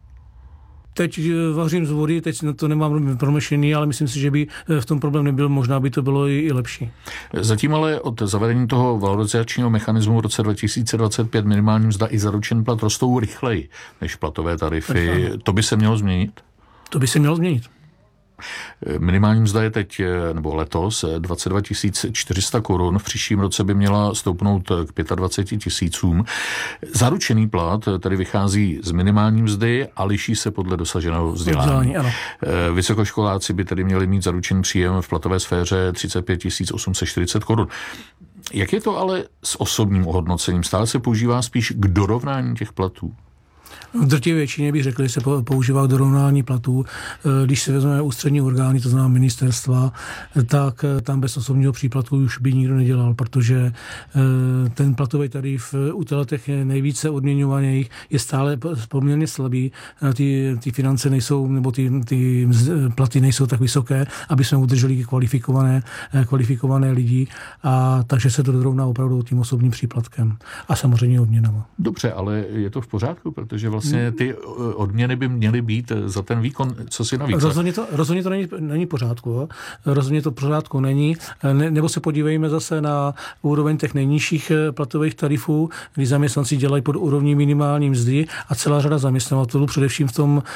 Teď vařím z vody, teď to nemám promyšlený, ale myslím si, že by v tom problém nebyl, možná by to bylo i lepší. Zatím ale od zavedení toho valorizačního mechanismu v roce 2025 minimální mzda i zaručený plat rostou rychleji než platové tarify. To by se mělo změnit? To by se mělo změnit. Minimální mzda je teď, nebo letos, 22 400 korun. V příštím roce by měla stoupnout k 25 000. Zaručený plat tedy vychází z minimální mzdy a liší se podle dosaženého vzdělání. Vysokoškoláci by tedy měli mít zaručený příjem v platové sféře 35 840 korun. Jak je to ale s osobním ohodnocením? Stále se používá spíš k dorovnání těch platů? V drtivé většině bych řekl, že se používá k dorovnání platů. Když se vezmeme ústřední orgány, to znamená ministerstva, tak tam bez osobního příplatku už by nikdo nedělal, protože ten platový tarif u těch nejvíce odměňovaných je stále poměrně slabý. Ty finance nejsou, nebo ty platy nejsou tak vysoké, aby jsme udrželi kvalifikované lidi, a takže se to dorovná opravdu tím osobním příplatkem a samozřejmě odměnama. Dobře, ale je to v pořádku, protože vlastně ty odměny by měly být za ten výkon, co si navíc. Rozhodně to není pořádku. Jo? Rozhodně to pořádku není. Nebo se podívejme zase na úroveň těch nejnižších platových tarifů, kdy zaměstnanci dělají pod úrovní minimální mzdy a celá řada zaměstnavatelů, především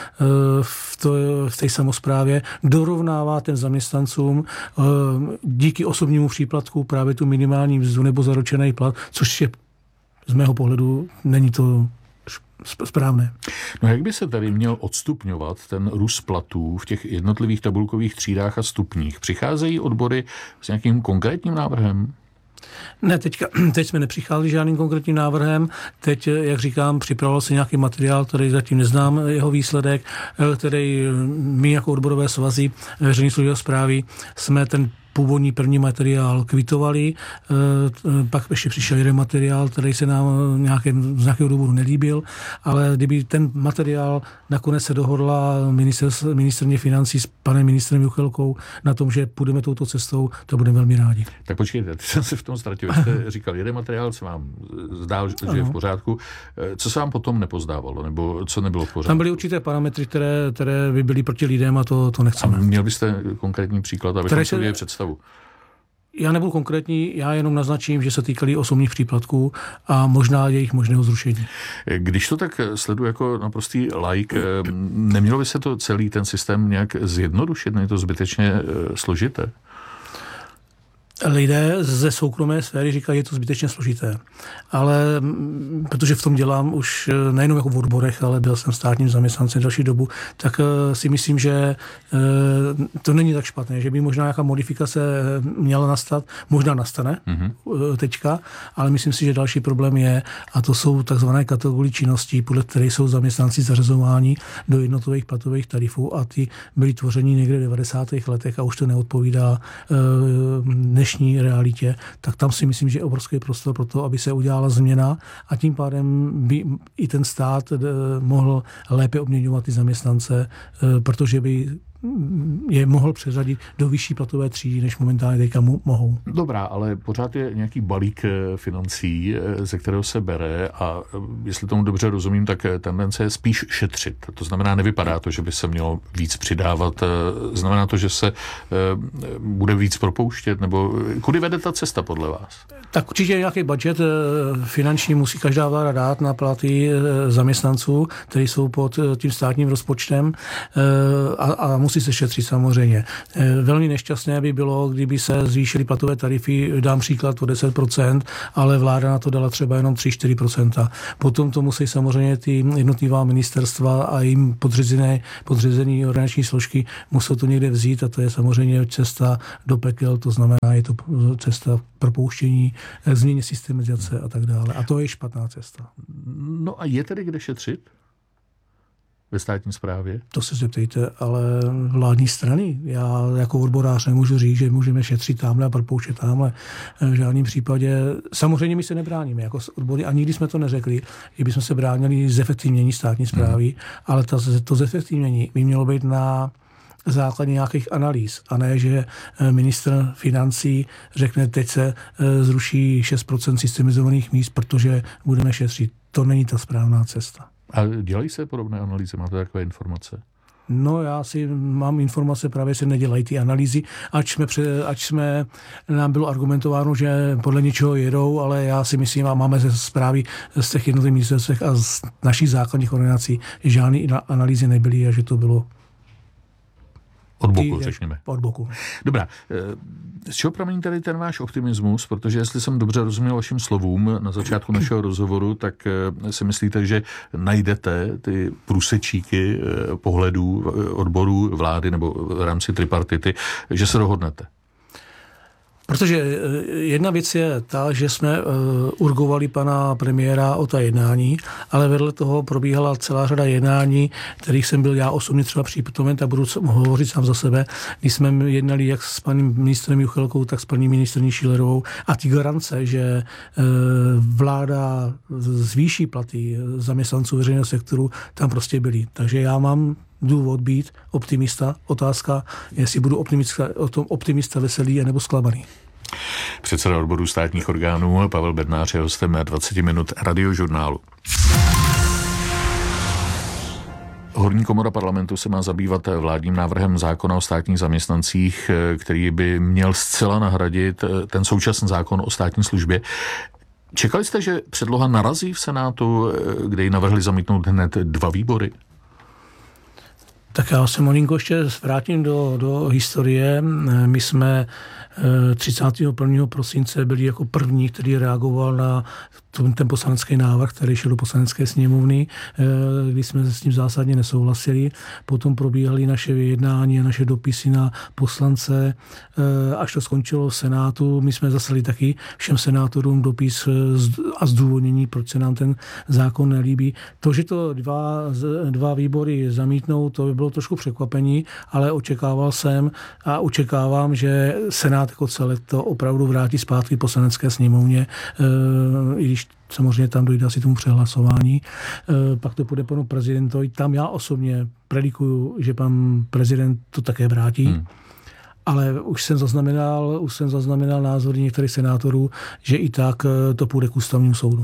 v té samosprávě, dorovnává těm zaměstnancům díky osobnímu příplatku právě tu minimální mzdu nebo zaručený plat, což je z mého pohledu není to správné. No jak by se tady měl odstupňovat ten růst platů v těch jednotlivých tabulkových třídách a stupních? Přicházejí odbory s nějakým konkrétním návrhem? Ne, teď jsme nepřicházeli žádným konkrétním návrhem. Teď, jak říkám, připravoval se nějaký materiál, který zatím neznám jeho výsledek, který my jako odborové svazy veřejné služby a správy jsme ten původní první materiál kvitovali, pak ještě přišel jeden materiál, který se nám z nějakého důvodu nelíbil, ale kdyby ten materiál nakonec se dohodla ministryně financí s panem ministrem Juchelkou na tom, že půjdeme touto cestou, to budeme velmi rádi. Tak počkejte, ty jsem se v tom ztratil. Vy jste říkal, jeden materiál se vám zdál, že je v pořádku. Co se vám potom nepozdávalo, nebo co nebylo v pořádku? Tam byly určité parametry, které by byly proti lidem a to nechceme. A měl byste konkrétní příklad, abychom si udělali představu? Já nebudu konkrétní, já jenom naznačím, že se týkaly osobních příplatků a možná jejich možného zrušení. Když to tak sleduji jako naprostý laik, nemělo by se to celý ten systém nějak zjednodušit? Není to zbytečně složité? Lidé ze soukromé sféry říkají, že je to zbytečně složité. Ale protože v tom dělám už nejenom jako v odborech, ale byl jsem státním zaměstnancem další dobu, tak si myslím, že to není tak špatné, že by možná nějaká modifikace měla nastat, možná nastane teďka, ale myslím si, že další problém je, a to jsou takzvané kategorie činností, podle které jsou zaměstnanci zařazováni do jednotlivých platových tarifů a ty byly tvořeny někde v 90. letech a už to neodpovídá dnešní realitě, tak tam si myslím, že je obrovský prostor pro to, aby se udělala změna a tím pádem by i ten stát mohl lépe odměňovat ty zaměstnance, protože by je mohl přeřadit do vyšší platové třídy, než momentálně teďka mohou. Dobrá, ale pořád je nějaký balík financí, ze kterého se bere a jestli tomu dobře rozumím, tak tendence je spíš šetřit. To znamená, nevypadá to, že by se mělo víc přidávat. Znamená to, že se bude víc propouštět, nebo kudy vede ta cesta podle vás? Tak určitě nějaký budget finanční musí každá vláda dát na platy zaměstnanců, kteří jsou pod tím státním rozpočtem a musí se šetřit samozřejmě. Velmi nešťastné by bylo, kdyby se zvýšily platové tarify, dám příklad o 10%, ale vláda na to dala třeba jenom 3-4%. Potom to musí samozřejmě ty jednotlivá ministerstva a jim podřízené organizační složky musí to někde vzít a to je samozřejmě cesta do pekel, to znamená, je to cesta propouštění, změně systemizace a tak dále. A to je špatná cesta. No a je tedy kde šetřit? Ve státní správě? To se zeptejte, ale vládní strany. Já jako odborář nemůžu říct, že můžeme šetřit tamhle a propouštět tamhle. V žádném případě. Samozřejmě my se nebráníme jako odbory a nikdy jsme to neřekli, že bychom se bránili zefektivnění státní správy, ale to zefektivnění by mělo být na základě nějakých analýz a ne, že ministr financí řekne, teď se zruší 6% systemizovaných míst, protože budeme šetřit. To není ta správná cesta. A dělají se podobné analýzy? Máte takové informace? No, já si mám informace, právě se nedělají ty analýzy, ač nám bylo argumentováno, že podle něčeho jedou, ale já si myslím, a máme ze zprávy z těch jednotlivých ministerstvech a z našich základních organizací, že žádné analýzy nebyly a že to bylo od boku, řekněme. Od boku. Dobrá. Z čeho pramení tady ten váš optimismus? Protože jestli jsem dobře rozuměl vašim slovům na začátku našeho rozhovoru, tak si myslíte, že najdete ty průsečíky pohledů odborů vlády nebo v rámci tripartity, že se dohodnete? Protože jedna věc je ta, že jsme urgovali pana premiéra o ta jednání, ale vedle toho probíhala celá řada jednání, kterých jsem byl já osobně třeba přítomen, tak budu hovořit sám za sebe, když jsme jednali jak s panem ministrem Juchelkou, tak s paní ministryní Schillerovou a ty garance, že vláda zvýší platy zaměstnanců veřejného sektoru, tam prostě byly. Takže já mám důvod být optimista. Otázka, jestli budu optimista veselý nebo zklamaný. Předseda odboru státních orgánů Pavel Bednář je hostem 20 minut Radiožurnálu. Horní komora parlamentu se má zabývat vládním návrhem zákona o státních zaměstnancích, který by měl zcela nahradit ten současný zákon o státní službě. Čekali jste, že předloha narazí v Senátu, kde ji navrhli zamítnout hned 2 výbory? Tak já se malinko ještě vrátím do historie. My jsme 31. prosince byli jako první, který reagoval na ten poslanecký návrh, který šel do poslanecké sněmovny, kdy jsme s tím zásadně nesouhlasili. Potom probíhaly naše jednání a naše dopisy na poslance, až to skončilo v Senátu. My jsme zaslali taky všem senátorům dopis a zdůvodnění, proč se nám ten zákon nelíbí. To, že to dva výbory zamítnou, to by bylo trošku překvapení, ale očekával jsem a očekávám, že Senát jako celek to opravdu vrátí zpátky poslanecké sněmovně, i když samozřejmě tam dojde asi tomu přehlasování. Pak to půjde panu prezidentovi. Tam já osobně predikuju, že pan prezident to také vrátí. Ale už jsem zaznamenal názory některých senátorů, že i tak to půjde k ústavnímu soudu.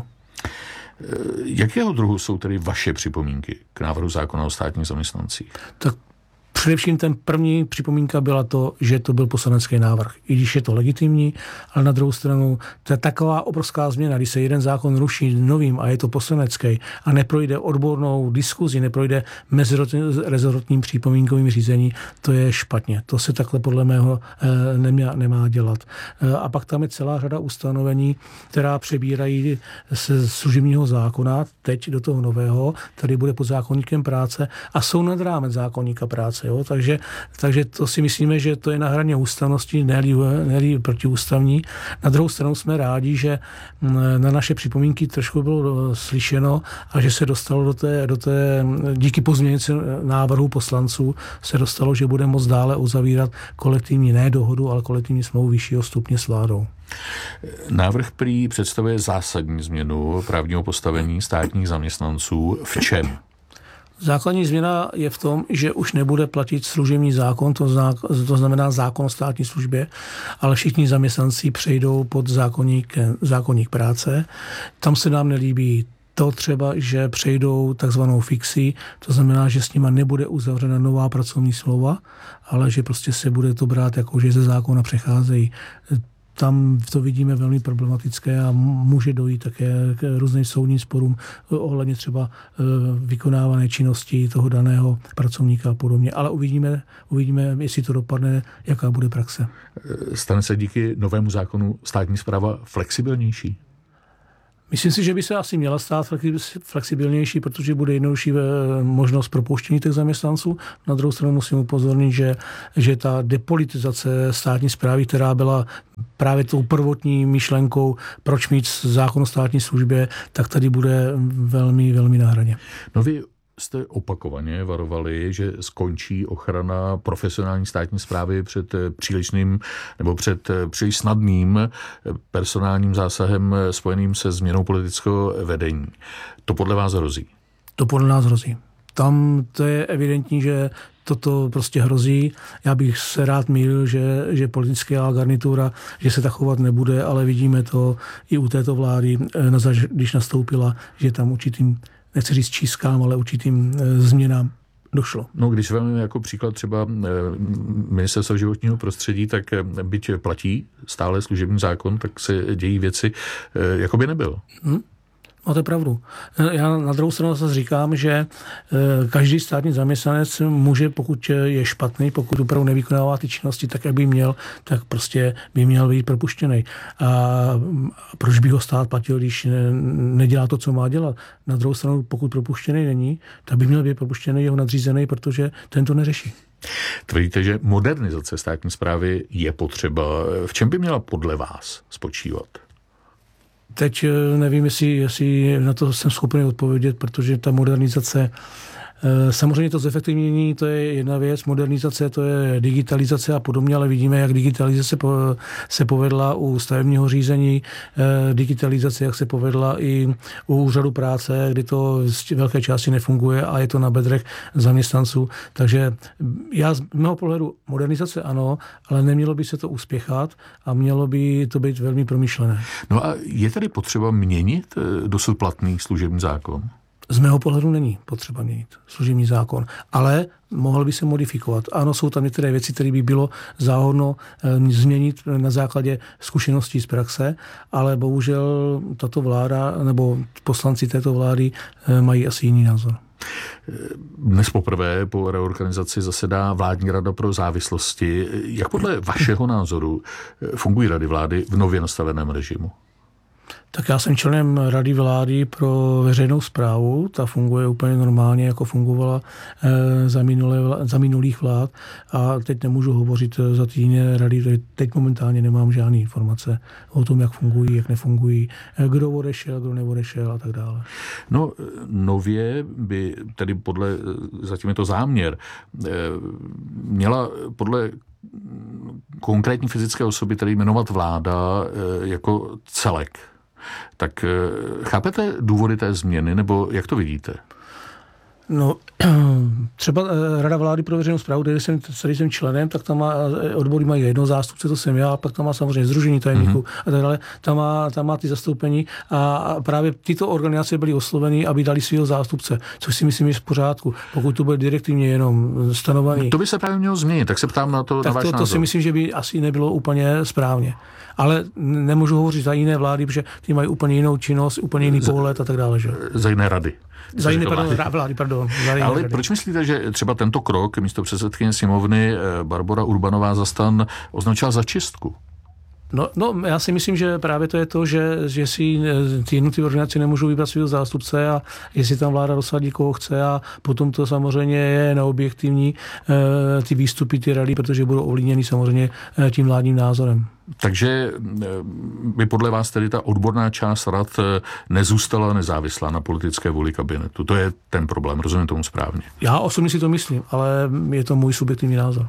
Jakého druhu jsou tedy vaše připomínky k návrhu zákona o státních zaměstnancích? Tak především ten první připomínka byla to, že to byl poslanecký návrh. I když je to legitimní, ale na druhou stranu to je taková obrovská změna, když se jeden zákon ruší novým a je to poslanecký a neprojde odbornou diskuzi, neprojde mezirezortním připomínkovým řízení, to je špatně. To se takhle podle mého nemá dělat. A pak tam je celá řada ustanovení, která přebírají ze služebního zákona teď do toho nového, který bude pod zákoníkem práce a jsou nad rámec zákoníka práce. Jo? Takže to si myslíme, že to je na hraně ústavnosti, ne-li protiústavní. Na druhou stranu jsme rádi, že na naše připomínky trošku bylo slyšeno a že se dostalo do té díky pozměňovacímu návrhu poslanců se dostalo, že bude moct dále uzavírat kolektivní ne dohodu, ale kolektivní smlouvu vyššího stupně s vládou. Návrh prý představuje zásadní změnu právního postavení státních zaměstnanců. V čem? Základní změna je v tom, že už nebude platit služební zákon, to znamená zákon o státní službě, ale všichni zaměstnanci přejdou pod zákoník práce. Tam se nám nelíbí to třeba, že přejdou takzvanou fixi, to znamená, že s nima nebude uzavřena nová pracovní smlouva, ale že prostě se bude to brát jako, že ze zákona přecházejí. Tam to vidíme velmi problematické a může dojít také k různým soudním sporům ohledně třeba vykonávané činnosti toho daného pracovníka a podobně. Ale uvidíme, jestli to dopadne, jaká bude praxe. Stane se díky novému zákonu státní správa flexibilnější? Myslím si, že by se asi měla stát flexibilnější, protože bude jednodušší možnost propuštění těch zaměstnanců. Na druhou stranu musím upozornit, že ta depolitizace státní správy, která byla právě tou prvotní myšlenkou, proč mít zákon o státní službě, tak tady bude velmi, velmi na hraně. No vy jste opakovaně varovali, že skončí ochrana profesionální státní správy před přílišným nebo před příliš snadným personálním zásahem spojeným se změnou politického vedení. To podle vás hrozí? To podle nás hrozí. Tam to je evidentní, že toto prostě hrozí. Já bych se rád mýlil, že politická garnitura, že se tak chovat nebude, ale vidíme to i u této vlády, když nastoupila, že tam určitým, nechci říct čískám, ale určitým změnám došlo. No, když vezmeme jako příklad třeba Ministerstva životního prostředí, tak byť platí stále služební zákon, tak se dějí věci, jako by nebylo. Máte pravdu. Já na druhou stranu zase říkám, že každý státní zaměstnanec může, pokud je špatný, pokud opravdu nevykonává ty činnosti tak, jak by měl, tak prostě by měl být propuštěný. A proč by ho stát platil, když nedělá to, co má dělat? Na druhou stranu, pokud propuštěný není, tak by měl být propuštěný jeho nadřízený, protože ten to neřeší. Tvrdíte, že modernizace státní správy je potřeba. V čem by měla podle vás spočívat? Teď nevím, jestli na to jsem schopný odpovědět, protože ta modernizace, samozřejmě to zefektivnění, to je jedna věc, modernizace, to je digitalizace a podobně, ale vidíme, jak digitalizace se povedla u stavebního řízení, digitalizace, jak se povedla i u úřadu práce, kdy to z velké části nefunguje a je to na bedrech zaměstnanců. Takže já z mého pohledu modernizace ano, ale nemělo by se to uspěchat a mělo by to být velmi promyšlené. No a je tady potřeba měnit dosud platný služební zákon? Z mého pohledu není potřeba měnit služební zákon, ale mohl by se modifikovat. Ano, jsou tam některé věci, které by bylo záhodno změnit na základě zkušeností z praxe, ale bohužel tato vláda nebo poslanci této vlády mají asi jiný názor. Dnes poprvé po reorganizaci zasedá vládní rada pro závislosti. Jak podle vašeho názoru fungují rady vlády v nově nastaveném režimu? Tak já jsem členem Rady vlády pro veřejnou správu, ta funguje úplně normálně, jako fungovala za minulých vlád a teď nemůžu hovořit za ty jiné rady, teď momentálně nemám žádné informace o tom, jak fungují, jak nefungují, kdo odešel, kdo neodešel a tak dále. No, nově by tedy zatím je to záměr, měla podle konkrétní fyzické osoby tedy jmenovat vláda jako celek. Tak chápete důvody té změny, nebo jak to vidíte? No, třeba Rada vlády pro veřejnou správu, kde jsem členem, tak tam má, odbory mají jednoho zástupce, to jsem já, a pak tam má samozřejmě sdružení tajemníků a tak dále. Tam má ty zastoupení a právě tyto organizace byly osloveny, aby dali svého zástupce, což si myslím, že je v pořádku. Pokud to bude direktivně jenom stanovený. To by se právě mělo změnit, tak se ptám na to, na váš názor. To si myslím, že by asi nebylo úplně správně. Ale nemůžu hovořit za jiné vlády, protože ty mají úplně jinou činnost, úplně jiný pohled a tak dále. Že? Za jiné rady. Za jiné vlády. Ale proč myslíte, že třeba tento krok místopředsedkyně sněmovny Barbora Urbanová za STAN označila za čistku? No, já si myslím, že právě to je to, že si ty jednotlivé organizace nemůžou vybrat svého zástupce a jestli tam vláda dosadí, koho chce a potom to samozřejmě je neobjektivní ty výstupy, ty rady, protože budou ovlivněny samozřejmě tím vládním názorem. Takže by podle vás tedy ta odborná část rad nezůstala nezávislá na politické vůli kabinetu. To je ten problém, rozumím tomu správně. Já osobně si to myslím, ale je to můj subjektivní názor.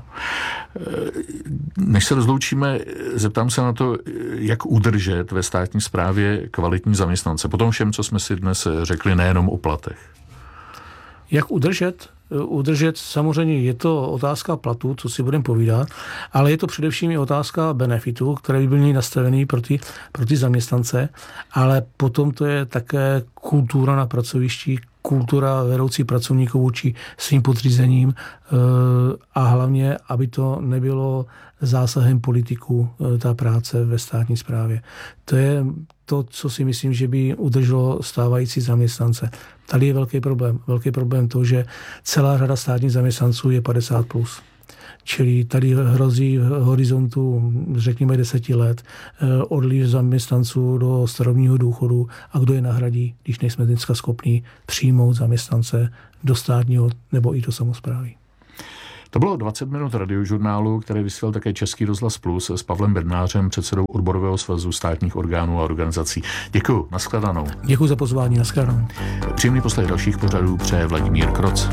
Než se rozloučíme, zeptám se na to, jak udržet ve státní správě kvalitní zaměstnance. Po tom všem, co jsme si dnes řekli, nejenom o platech. Jak udržet? Udržet samozřejmě je to otázka platu, co si budeme povídat, ale je to především i otázka benefitů, které by byly nastavený pro ty zaměstnance, ale potom to je také kultura na pracovišti, kultura vedoucí pracovníků vůči svým podřízením a hlavně, aby to nebylo zásahem politiků, ta práce ve státní správě. To je to, co si myslím, že by udrželo stávající zaměstnance. Tady je velký problém. Velký problém to, že celá řada státních zaměstnanců je 50+. Čili tady hrozí v horizontu, řekněme, 10 let odliv zaměstnanců do starobního důchodu a kdo je nahradí, když nejsme dneska schopni přijmout zaměstnance do státního nebo i do samosprávy. To bylo 20 minut radiožurnálu, který vysílal také Český rozhlas Plus s Pavlem Bednářem, předsedou Odborového svazu státních orgánů a organizací. Děkuji, nashledanou. Děkuji za pozvání, nashledanou. Příjemný poslech dalších pořadů přeje Vladimír Kroc.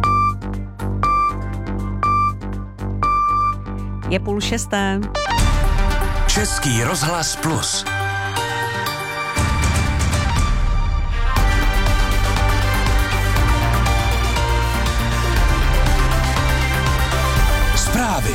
Je 5:30. Český rozhlas Plus. Zprávy.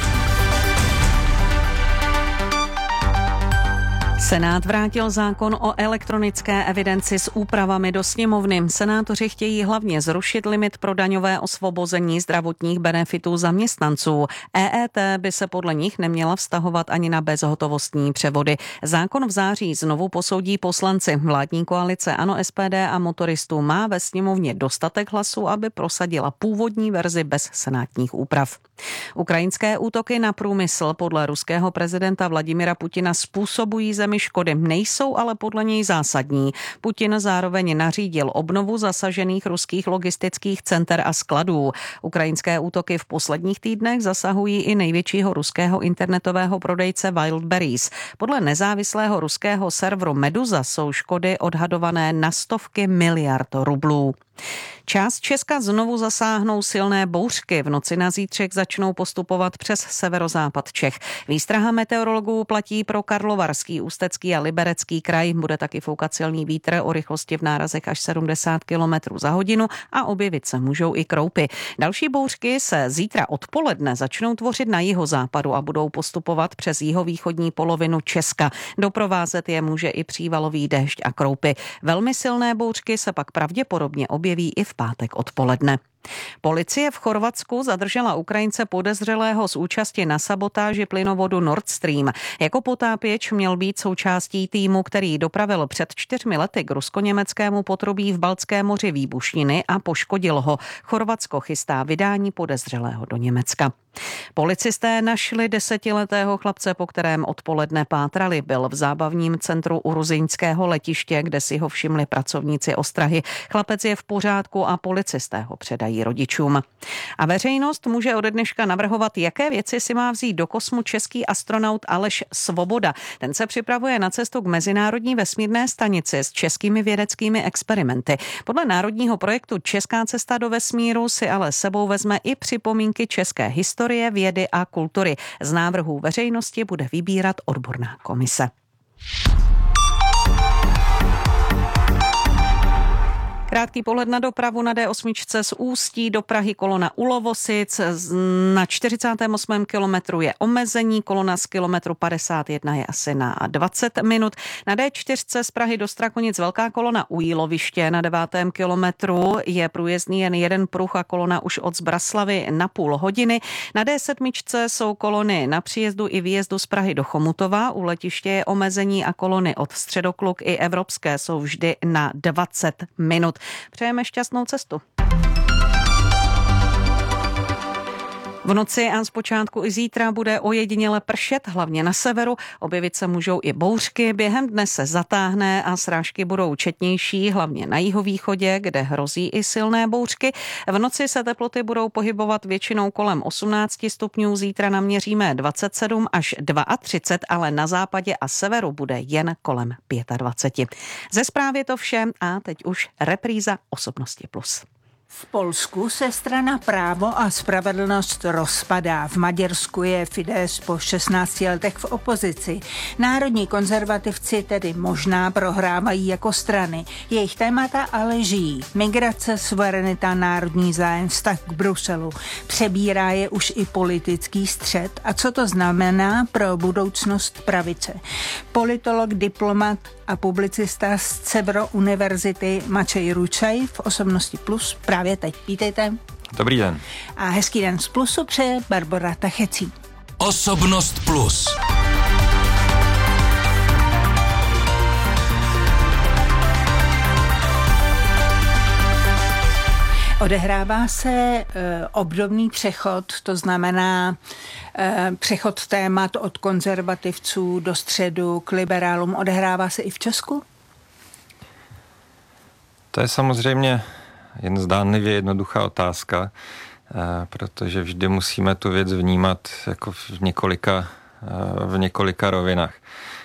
Senát vrátil zákon o elektronické evidenci s úpravami do sněmovny. Senátoři chtějí hlavně zrušit limit pro daňové osvobození zdravotních benefitů zaměstnanců. EET by se podle nich neměla vztahovat ani na bezhotovostní převody. Zákon v září znovu posoudí poslanci. Vládní koalice ANO, SPD a motoristů má ve sněmovně dostatek hlasů, aby prosadila původní verzi bez senátních úprav. Ukrajinské útoky na průmysl podle ruského prezidenta Vladimira Putina způsobují zemi škody, nejsou ale podle něj zásadní. Putin zároveň nařídil obnovu zasažených ruských logistických center a skladů. Ukrajinské útoky v posledních týdnech zasahují i největšího ruského internetového prodejce Wildberries. Podle nezávislého ruského serveru Meduza jsou škody odhadované na stovky miliard rublů. Část Česka znovu zasáhnou silné bouřky. V noci na zítřek začnou postupovat přes severozápad Čech. Výstraha meteorologů platí pro Karlovarský, Ústecký a Liberecký kraj. Bude taky foukat silný vítr o rychlosti v nárazech až 70 km za hodinu a objevit se můžou i kroupy. Další bouřky se zítra odpoledne začnou tvořit na jihozápadu a budou postupovat přes jihovýchodní polovinu Česka. Doprovázet je může i přívalový déšť a kroupy. Velmi silné bouřky se pak pravděpodobně objeví i v pátek odpoledne. Policie v Chorvatsku zadržela Ukrajince podezřelého z účasti na sabotáži plynovodu Nord Stream. Jako potápěč měl být součástí týmu, který dopravil před 4 lety k rusko-německému potrubí v Baltském moři výbušniny a poškodil ho. Chorvatsko chystá vydání podezřelého do Německa. Policisté našli 10letého chlapce, po kterém odpoledne pátrali. Byl v zábavním centru u ruzyňského letiště, kde si ho všimli pracovníci ostrahy. Chlapec je v pořádku a policisté ho předají rodičům. A veřejnost může ode dneška navrhovat, jaké věci si má vzít do kosmu český astronaut Aleš Svoboda. Ten se připravuje na cestu k mezinárodní vesmírné stanici s českými vědeckými experimenty. Podle národního projektu Česká cesta do vesmíru si ale sebou vezme i připomínky české historie, vědy a kultury. Z návrhů veřejnosti bude vybírat odborná komise. Krátký pohled na dopravu na D8 z Ústí do Prahy kolona u Lovosic. Na 48. kilometru je omezení, kolona z kilometru 51 je asi na 20 minut. Na D4 z Prahy do Strakonic velká kolona u Jíloviště. Na 9. kilometru je průjezdný jen jeden pruh a kolona už od Zbraslavy na půl hodiny. Na D7 jsou kolony na příjezdu i výjezdu z Prahy do Chomutova. U letiště je omezení a kolony od Středokluk i Evropské jsou vždy na 20 minut. Přejeme šťastnou cestu. V noci a zpočátku i zítra bude ojediněle pršet, hlavně na severu. Objevit se můžou i bouřky, během dne se zatáhne a srážky budou četnější, hlavně na jihovýchodě, kde hrozí i silné bouřky. V noci se teploty budou pohybovat většinou kolem 18 stupňů, zítra naměříme 27 až 32, ale na západě a severu bude jen kolem 25. Ze zprávy to vše a teď už repríza Osobnosti Plus. V Polsku se strana Právo a spravedlnost rozpadá. V Maďarsku je Fidesz po 16 letech v opozici. Národní konzervativci tedy možná prohrávají jako strany. Jejich témata ale žijí. Migrace, suverenita, národní zájem, vztah k Bruselu. Přebírá je už i politický střet. A co to znamená pro budoucnost pravice? Politolog, diplomat a publicista z Cevro univerzity Mačej Ručaj v Osobnosti Plus právě teď. Vítejte. Dobrý den. A hezký den z Plusu přeje Barbora Tachecí. Osobnost Plus. Odehrává se obdobný přechod, to znamená přechod témat od konzervativců do středu k liberálům. Odehrává se i v Česku? To je samozřejmě jen zdánlivě jednoduchá otázka, protože vždy musíme tu věc vnímat jako v několika rovinách.